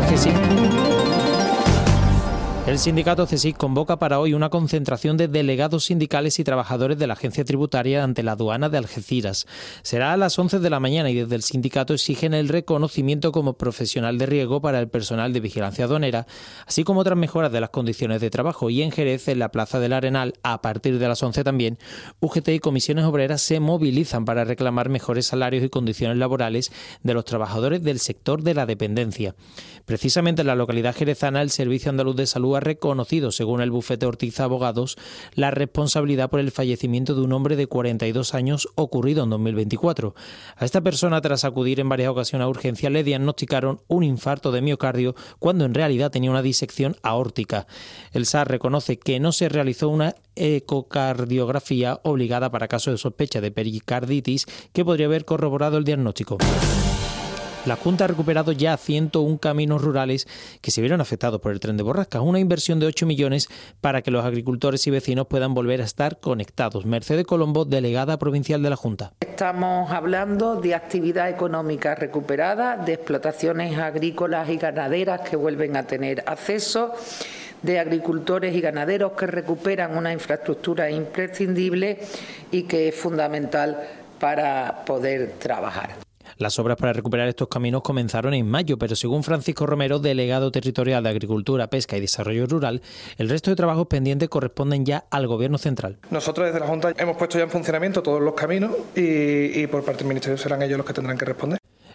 CESIC convoca para hoy una concentración de delegados sindicales y trabajadores de la agencia tributaria ante la aduana de Algeciras. Será a las 11 de la mañana y desde el sindicato exigen el reconocimiento como profesional de riesgo para el personal de vigilancia aduanera, así como otras mejoras de las condiciones de trabajo. Y en Jerez, en la Plaza del Arenal, a partir de las 11 también, UGT y Comisiones Obreras se movilizan para reclamar mejores salarios y condiciones laborales de los trabajadores del sector de la dependencia. Precisamente en la localidad jerezana, el Servicio Andaluz de Salud ha reconocido, según el bufete Ortiz Abogados, la responsabilidad por el fallecimiento de un hombre de 42 años ocurrido en 2024. A esta persona, tras acudir en varias ocasiones a urgencias, le diagnosticaron un infarto de miocardio cuando en realidad tenía una disección aórtica. El SAR reconoce que no se realizó una ecocardiografía obligada para casos de sospecha de pericarditis que podría haber corroborado el diagnóstico. La Junta ha recuperado ya 101 caminos rurales que se vieron afectados por el tren de Borrascas, una inversión de 8 millones para que los agricultores y vecinos puedan volver a estar conectados. Mercedes Colombo, delegada provincial de la Junta. Estamos hablando de actividad económica recuperada, de explotaciones agrícolas y ganaderas que vuelven a tener acceso, de agricultores y ganaderos que recuperan una infraestructura imprescindible y que es fundamental para poder trabajar. Las obras para recuperar estos caminos comenzaron en mayo, pero según Francisco Romero, delegado territorial de Agricultura, Pesca y Desarrollo Rural, el resto de trabajos pendientes corresponden ya al Gobierno central. Nosotros desde la Junta hemos puesto ya en funcionamiento todos los caminos y por parte del Ministerio serán ellos los que tendrán que responder.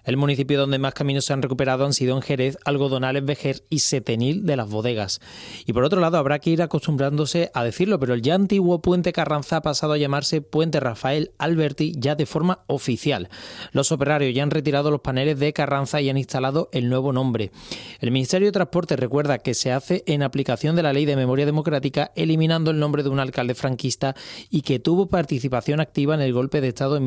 El municipio donde más caminos se han recuperado han sido en Jerez, Algodonales, Vejer y Setenil de las Bodegas. Y por otro lado, habrá que ir acostumbrándose a decirlo, pero el ya antiguo Puente Carranza ha pasado a llamarse Puente Rafael Alberti ya de forma oficial. Los operarios ya han retirado los paneles de Carranza y han instalado el nuevo nombre. El Ministerio de Transporte recuerda que se hace en aplicación de la Ley de Memoria Democrática, eliminando el nombre de un alcalde franquista y que tuvo participación activa en el golpe de Estado en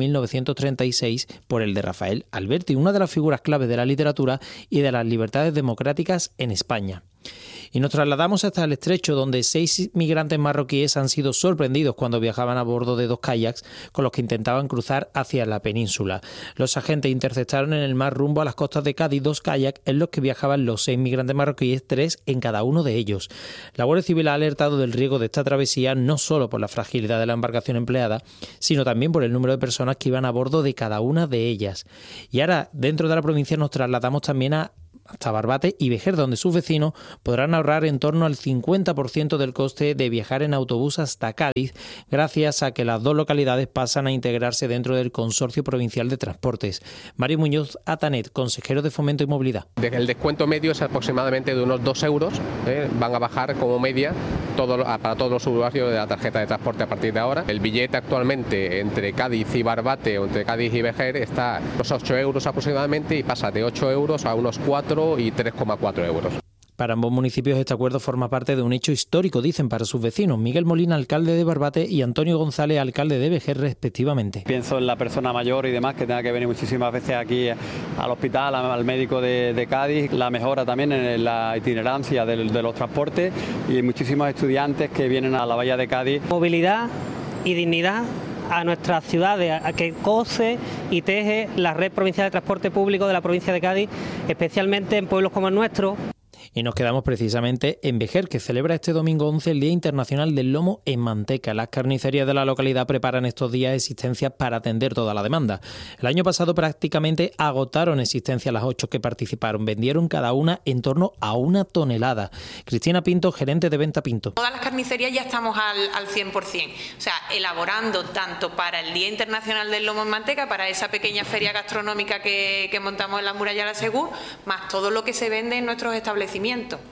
1936 por el de Rafael Alberti, una de las figuras claves de la literatura y de las libertades democráticas en España. Y nos trasladamos hasta el Estrecho, donde 6 migrantes marroquíes han sido sorprendidos cuando viajaban a bordo de 2 kayaks con los que intentaban cruzar hacia la península. Los agentes interceptaron en el mar rumbo a las costas de Cádiz 2 kayaks en los que viajaban los 6 migrantes marroquíes, 3 en cada uno de ellos. La Guardia Civil ha alertado del riesgo de esta travesía no solo por la fragilidad de la embarcación empleada, sino también por el número de personas que iban a bordo de cada una de ellas. Y ahora, dentro de la provincia, nos trasladamos también hasta Barbate y Vejer, donde sus vecinos podrán ahorrar en torno al 50% del coste de viajar en autobús hasta Cádiz, gracias a que las 2 localidades pasan a integrarse dentro del Consorcio Provincial de Transportes. Mario Muñoz Atanet, consejero de Fomento y Movilidad. El descuento medio es aproximadamente de unos 2 euros, van a bajar como media para todos los usuarios de la tarjeta de transporte a partir de ahora. El billete actualmente entre Cádiz y Barbate o entre Cádiz y Vejer está a unos 8 euros aproximadamente y pasa de 8 euros a unos 4 y 3,4 euros. Para ambos municipios este acuerdo forma parte de un hecho histórico, dicen, para sus vecinos. Miguel Molina, alcalde de Barbate, y Antonio González, alcalde de Vejer, respectivamente. Pienso en la persona mayor y demás que tenga que venir muchísimas veces aquí al hospital, al médico de Cádiz, la mejora también en la itinerancia de los transportes y muchísimos estudiantes que vienen a la bahía de Cádiz. Movilidad y dignidad a nuestras ciudades, a que cose y teje la red provincial de transporte público de la provincia de Cádiz, especialmente en pueblos como el nuestro. Y nos quedamos precisamente en Vejer, que celebra este domingo 11 el Día Internacional del Lomo en Manteca. Las carnicerías de la localidad preparan estos días existencias para atender toda la demanda. El año pasado prácticamente agotaron existencias las 8 que participaron. Vendieron cada una en torno a 1 tonelada. Cristina Pinto, gerente de Venta Pinto. Todas las carnicerías ya estamos al 100%. O sea, elaborando tanto para el Día Internacional del Lomo en Manteca, para esa pequeña feria gastronómica que montamos en la Muralla de la Segur, más todo lo que se vende en nuestros establecimientos.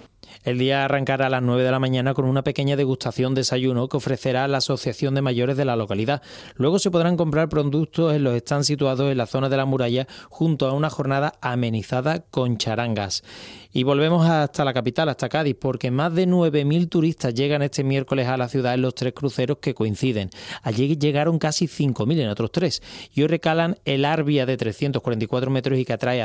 El día arrancará a las 9 de la mañana con una pequeña degustación desayuno que ofrecerá la Asociación de Mayores de la localidad. Luego se podrán comprar productos en los stands situados en la zona de la muralla junto a una jornada amenizada con charangas. Y volvemos hasta la capital, hasta Cádiz, porque más de 9.000 turistas llegan este miércoles a la ciudad en los 3 cruceros que coinciden. Allí llegaron casi 5.000 en otros 3. Y hoy recalan el Arbia de 344 metros y que atrae a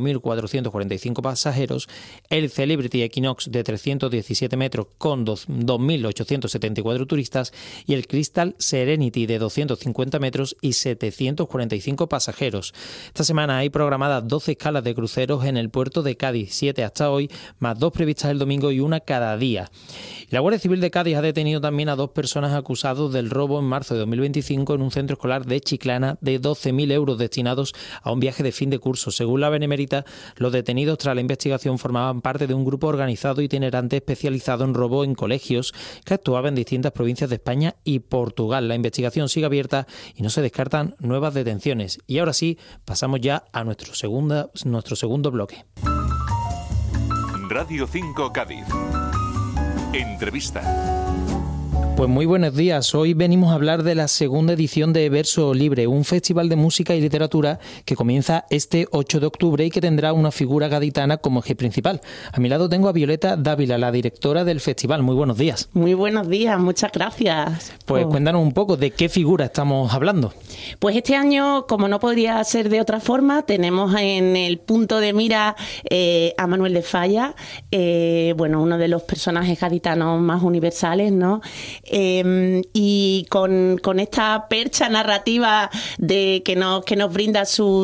5.445 pasajeros, el Celebrity Equinox de 317 metros con 2.874 turistas y el Crystal Serenity de 250 metros y 745 pasajeros. Esta semana hay programadas 12 escalas de cruceros en el puerto de Cádiz, 7 hasta hoy, más 2 previstas el domingo y 1 cada día. La Guardia Civil de Cádiz ha detenido también a 2 personas acusados del robo en marzo de 2025 en un centro escolar de Chiclana de 12.000 euros destinados a un viaje de fin de curso. Según la Benemérita, los detenidos tras la investigación formaban parte de un grupo organizado itinerante especializado en robo en colegios que actuaba en distintas provincias de España y Portugal. La investigación sigue abierta y no se descartan nuevas detenciones. Y ahora sí, pasamos ya a nuestro segundo bloque. Radio 5 Cádiz. Entrevista. Pues muy buenos días. Hoy venimos a hablar de la segunda edición de Verso Libre, un festival de música y literatura que comienza este 8 de octubre y que tendrá una figura gaditana como eje principal. A mi lado tengo a Violeta Dávila, la directora del festival. Muy buenos días. Muy buenos días, muchas gracias. Pues cuéntanos un poco de qué figura estamos hablando. Pues este año, como no podría ser de otra forma, tenemos en el punto de mira a Manuel de Falla, uno de los personajes gaditanos más universales, ¿no? Y con esta percha narrativa de que nos brinda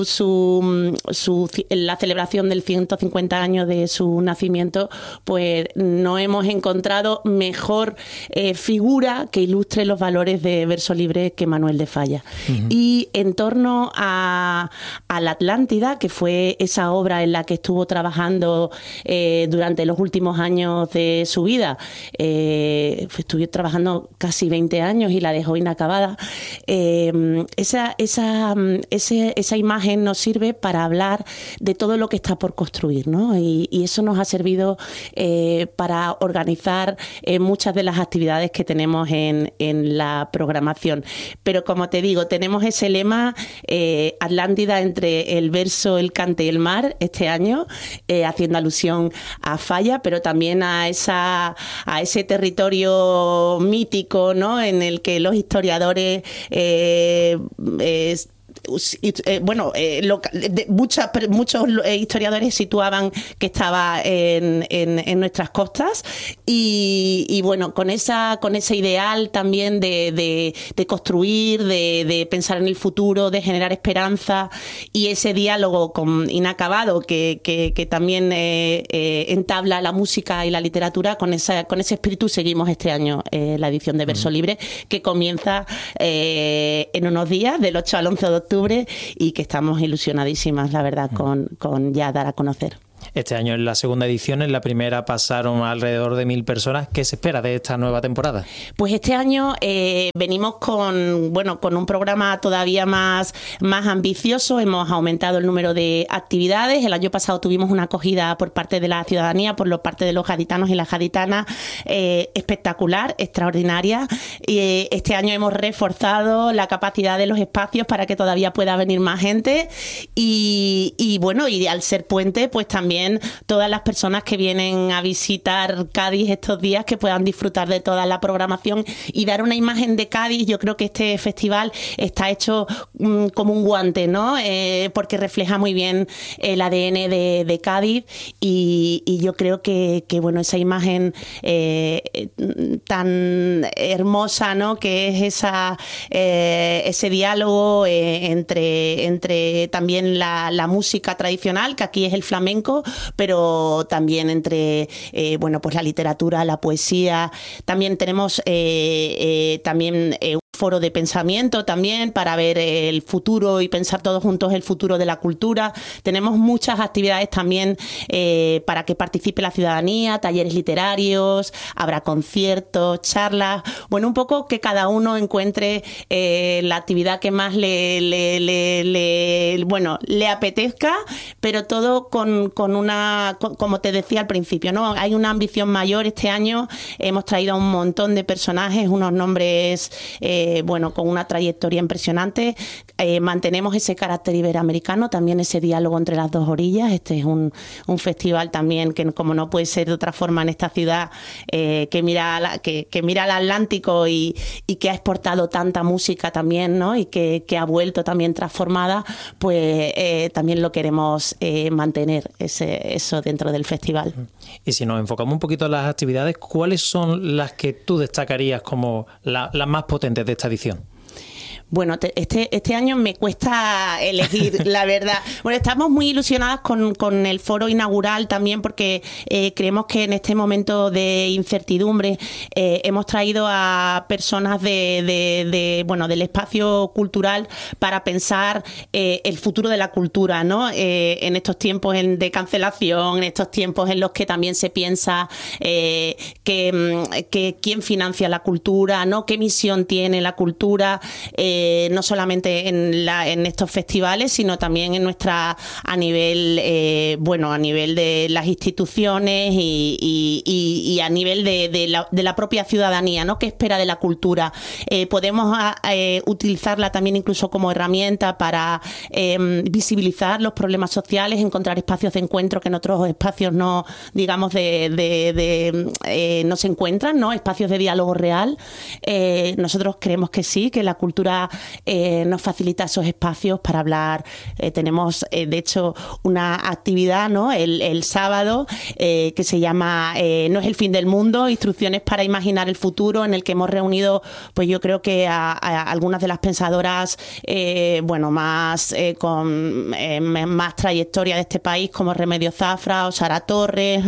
la celebración del 150 años de su nacimiento, pues no hemos encontrado mejor figura que ilustre los valores de Verso Libre que Manuel de Falla. Uh-huh. Y en torno a la Atlántida, que fue esa obra en la que estuvo trabajando durante los últimos años de su vida, estuvo trabajando terminó casi 20 años y la dejó inacabada. Esa imagen nos sirve para hablar de todo lo que está por construir, ¿no? Y eso nos ha servido para organizar muchas de las actividades que tenemos en la programación. Pero como te digo, tenemos ese lema Atlántida entre el verso, el cante y el mar este año, haciendo alusión a Falla, pero también a ese territorio mítico, ¿no?, en el que los historiadores muchos historiadores situaban que estaba en nuestras costas y bueno, con ese ideal también de construir, de pensar en el futuro, de generar esperanza y ese diálogo inacabado que también entabla la música y la literatura, con ese espíritu seguimos este año la edición de Verso Libre, que comienza en unos días, del 8 al 11 de octubre, y que estamos ilusionadísimas, la verdad, con ya dar a conocer. Este año en la segunda edición, en la primera pasaron alrededor de 1.000 personas. ¿Qué se espera de esta nueva temporada? Pues este año venimos con un programa todavía más ambicioso. Hemos aumentado el número de actividades. El año pasado tuvimos una acogida por parte de la ciudadanía, por parte de los gaditanos y las gaditanas, espectacular, extraordinaria. Este año hemos reforzado la capacidad de los espacios para que todavía pueda venir más gente y al ser puente, pues también todas las personas que vienen a visitar Cádiz estos días, que puedan disfrutar de toda la programación y dar una imagen de Cádiz. Yo creo que este festival está hecho como un guante, ¿no? Porque refleja muy bien el ADN de Cádiz y yo creo que esa imagen tan hermosa, ¿no?, que es ese diálogo entre también la música tradicional, que aquí es el flamenco, pero también entre pues la literatura, la poesía. También tenemos un foro de pensamiento también para ver el futuro y pensar todos juntos el futuro de la cultura. Tenemos muchas actividades también para que participe la ciudadanía, talleres literarios, habrá conciertos, charlas. Bueno, un poco que cada uno encuentre la actividad que más le apetezca, pero todo con como te decía al principio, ¿no? Hay una ambición mayor este año. Hemos traído a un montón de personajes, unos nombres con una trayectoria impresionante. Mantenemos ese carácter iberoamericano, también ese diálogo entre las dos orillas. Este es un festival también que, como no puede ser de otra forma en esta ciudad, que mira al Atlántico y que ha exportado tanta música también, ¿no? Y que ha vuelto también transformada, pues también lo queremos mantener eso dentro del festival. Y si nos enfocamos un poquito en las actividades, ¿cuáles son las que tú destacarías como las más potentes de esta edición? Bueno, este año me cuesta elegir, la verdad. Bueno, estamos muy ilusionadas con el foro inaugural también porque creemos que en este momento de incertidumbre hemos traído a personas del espacio cultural para pensar el futuro de la cultura, ¿no? En estos tiempos de cancelación, en estos tiempos en los que también se piensa que quién financia la cultura, ¿no? ¿Qué misión tiene la cultura? No solamente en estos festivales, sino también a nivel de las instituciones y a nivel de la propia ciudadanía, ¿no? ¿Qué espera de la cultura? Podemos utilizarla también incluso como herramienta para visibilizar los problemas sociales, encontrar espacios de encuentro que en otros espacios no, digamos, no se encuentran, ¿no? Espacios de diálogo real. Nosotros creemos que sí, que la cultura nos facilita esos espacios para hablar. Tenemos, de hecho, una actividad, ¿no? el sábado que se llama No es el fin del mundo, instrucciones para imaginar el futuro, en el que hemos reunido, pues yo creo que a algunas de las pensadoras con más trayectoria de este país, como Remedios Zafra o Sara Torres,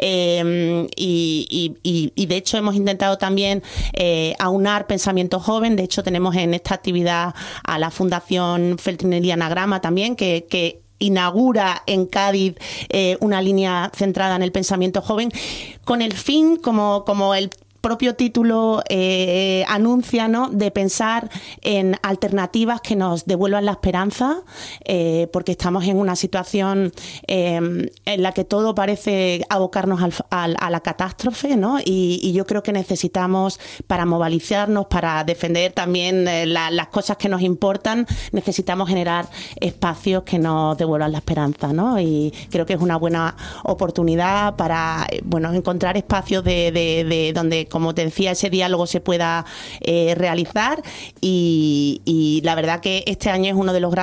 y de hecho hemos intentado también aunar pensamiento joven. De hecho, tenemos en esta actividad a la Fundación Feltrinelli Anagrama también, que inaugura en Cádiz una línea centrada en el pensamiento joven, con el fin, como el propio título anuncia, ¿no?, de pensar en alternativas que nos devuelvan la esperanza, porque estamos en una situación en la que todo parece abocarnos a la catástrofe, ¿no? Y yo creo que necesitamos, para movilizarnos, para defender también las cosas que nos importan, necesitamos generar espacios que nos devuelvan la esperanza, ¿no? Y creo que es una buena oportunidad para, bueno, encontrar espacios de donde, como te decía, ese diálogo se pueda realizar, y la verdad que este año es una de las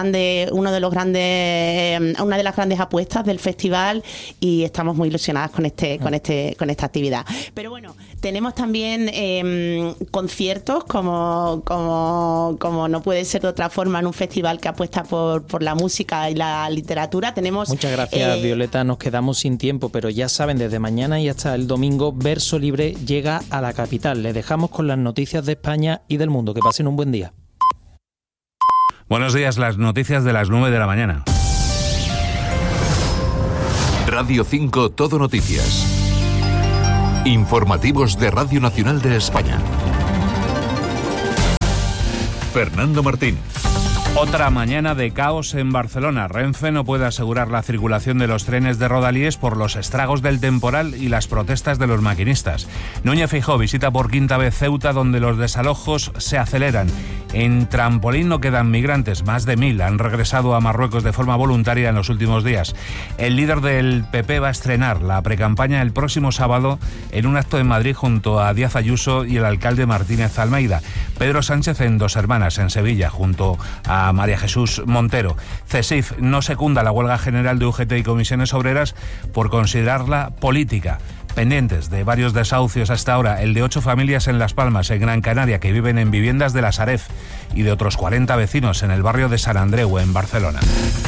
grandes apuestas del festival, y estamos muy ilusionadas con esta actividad. Pero bueno, tenemos también conciertos, como no puede ser de otra forma en un festival que apuesta por la música y la literatura. Tenemos... Muchas gracias, Violeta. Nos quedamos sin tiempo, pero ya saben, desde mañana y hasta el domingo, Verso Libre llega a la capital. Les dejamos con las noticias de España y del mundo. Que pasen un buen día. Buenos días, las noticias de las 9 de la mañana. Radio 5 Todo Noticias. Informativos de Radio Nacional de España. Fernando Martín. Otra mañana de caos en Barcelona. Renfe no puede asegurar la circulación de los trenes de Rodalies por los estragos del temporal y las protestas de los maquinistas. Núñez Feijóo visita por quinta vez Ceuta, donde los desalojos se aceleran. En Trampolín no quedan migrantes, más de 1.000 han regresado a Marruecos de forma voluntaria en los últimos días. El líder del PP va a estrenar la precampaña el próximo sábado en un acto en Madrid junto a Díaz Ayuso y el alcalde Martínez Almeida. Pedro Sánchez en Dos Hermanas, en Sevilla, junto a María Jesús Montero. CESIF no secunda la huelga general de UGT y comisiones obreras por considerarla política. Pendientes de varios desahucios hasta ahora, el de 8 familias en Las Palmas, en Gran Canaria, que viven en viviendas de la Sareb, y de otros 40 vecinos en el barrio de Sant Andreu, en Barcelona.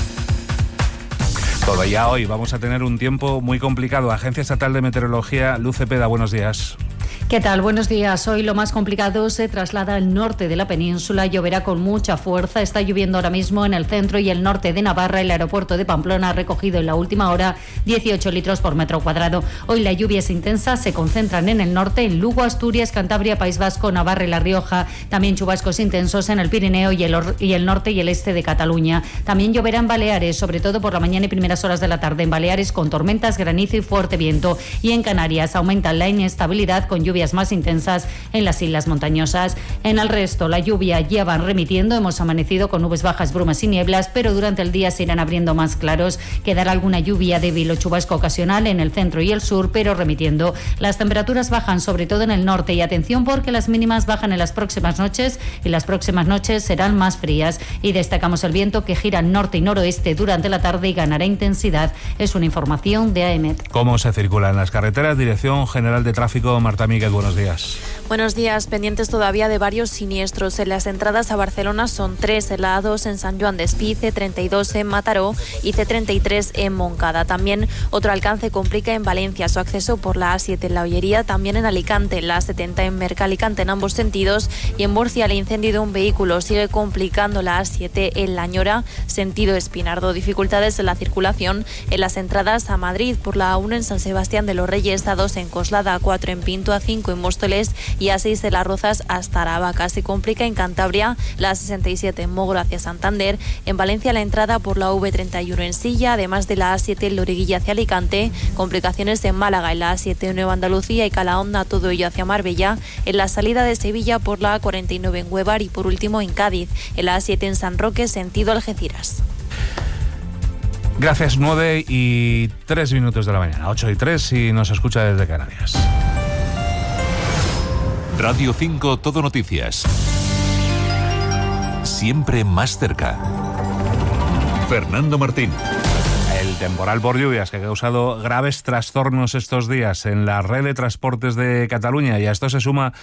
Todavía hoy vamos a tener un tiempo muy complicado. Agencia Estatal de Meteorología, Luz Cepeda, buenos días. ¿Qué tal? Buenos días. Hoy lo más complicado se traslada al norte de la península. Lloverá con mucha fuerza. Está lloviendo ahora mismo en el centro y el norte de Navarra. El aeropuerto de Pamplona ha recogido en la última hora 18 litros por metro cuadrado. Hoy la lluvia es intensa. Se concentran en el norte, en Lugo, Asturias, Cantabria, País Vasco, Navarra y La Rioja. También chubascos intensos en el Pirineo y el norte y el este de Cataluña. También lloverá en Baleares, sobre todo por la mañana y primeras horas de la tarde. En Baleares con tormentas, granizo y fuerte viento. Y en Canarias aumenta la inestabilidad con lluvias más intensas en las islas montañosas. En el resto, la lluvia ya va remitiendo. Hemos amanecido con nubes bajas, brumas y nieblas, pero durante el día se irán abriendo más claros. Quedará alguna lluvia débil o chubasco ocasional en el centro y el sur, pero remitiendo. Las temperaturas bajan sobre todo en el norte, y atención porque las mínimas bajan en las próximas noches, y las próximas noches serán más frías. Y destacamos el viento, que gira norte y noroeste durante la tarde y ganará intensidad. Es una información de AEMET. ¿Cómo se circula en las carreteras? Dirección General de Tráfico, Marta Míguez, buenos días. Buenos días. Pendientes todavía de varios siniestros. En las entradas a Barcelona son 3 en la A2 en San Joan d'Espí, C32 en Mataró y C33 en Montcada. También otro alcance complica en Valencia su acceso por la A7 en La Ollería, también en Alicante, la A70 en Mercalicante en ambos sentidos, y en Murcia el incendio de un vehículo sigue complicando la A7 en La Ñora, sentido Espinardo. Dificultades en la circulación en las entradas a Madrid por la A1 en San Sebastián de los Reyes, A2 en Coslada, A4 en Pinto, A5 en Móstoles y A6 de Las Rozas hasta Aravaca. Se complica en Cantabria la A67 en Mogro hacia Santander. En Valencia la entrada por la V31 en Silla, además de la A7 en Loriguilla hacia Alicante. Complicaciones en Málaga en la A7 en Nueva Andalucía y Calahonda, todo ello hacia Marbella. En la salida de Sevilla por la A49 en Huevar y por último en Cádiz, en la A7 en San Roque sentido Algeciras. Gracias, 9:03 de la mañana, 8:03 y nos escucha desde Canarias. Radio 5 Todo Noticias. Siempre más cerca. Fernando Martín. El temporal por lluvias que ha causado graves trastornos estos días en la red de transportes de Cataluña, y a esto se suma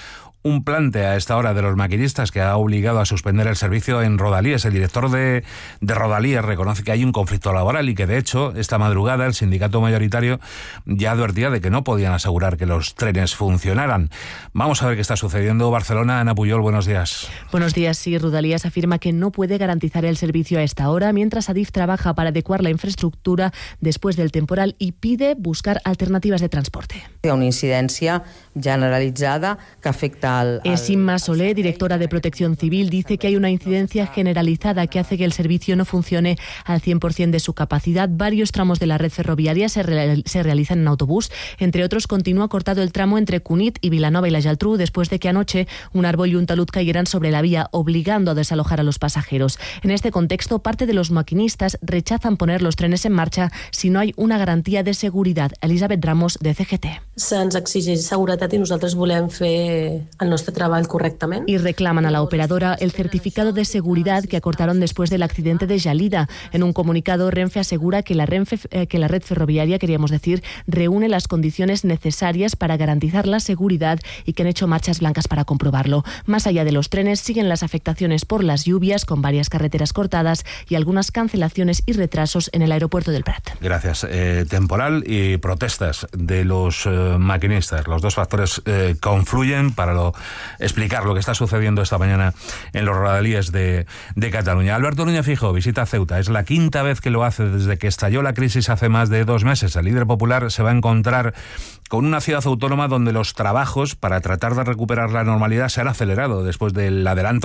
un plante a esta hora de los maquinistas que ha obligado a suspender el servicio en Rodalíes. El director de Rodalíes reconoce que hay un conflicto laboral y que, de hecho, esta madrugada el sindicato mayoritario ya advertía de que no podían asegurar que los trenes funcionaran. Vamos a ver qué está sucediendo. Barcelona, Ana Puyol, buenos días. Buenos días. Sí, Rodalíes afirma que no puede garantizar el servicio a esta hora, mientras Adif trabaja para adecuar la infraestructura después del temporal y pide buscar alternativas de transporte. Hi ha una incidència generalitzada que afecta al... Inma Solé, directora de Protección Civil, dice que hay una incidencia generalizada que hace que el servicio no funcione al 100% de su capacidad. Varios tramos de la red ferroviaria se realizan en autobús. Entre otros, continúa cortado el tramo entre Cunit y Vilanova y la Geltrú después de que anoche un árbol y un talud cayeran sobre la vía, obligando a desalojar a los pasajeros. En este contexto, parte de los maquinistas rechazan poner los trenes en marcha si no hay una garantía de seguridad. Elisabet Ramos, de CGT. Se'ns exigeix seguretat i nosaltres volem fer el nostre treball correctament. Y reclaman a la operadora el certificado de seguridad que acortaron después del accidente de Gelida. En un comunicado, Renfe asegura que la red ferroviaria, queríamos decir, reúne las condiciones necesarias para garantizar la seguridad y que han hecho marchas blancas para comprobarlo. Más allá de los trenes, siguen las afectaciones por las lluvias, con varias carreteras cortadas y algunas cancelaciones y retrasos en el aeropuerto del Prat. Gracias. Temporal y protestas de los maquinistas. Los dos factores confluyen para explicar lo que está sucediendo esta mañana en los Rodalíes de Cataluña. Alberto Núñez Feijóo visita Ceuta. Es la quinta vez que lo hace desde que estalló la crisis hace más de 2 meses. El líder popular se va a encontrar con una ciudad autónoma donde los trabajos para tratar de recuperar la normalidad se han acelerado después del adelanto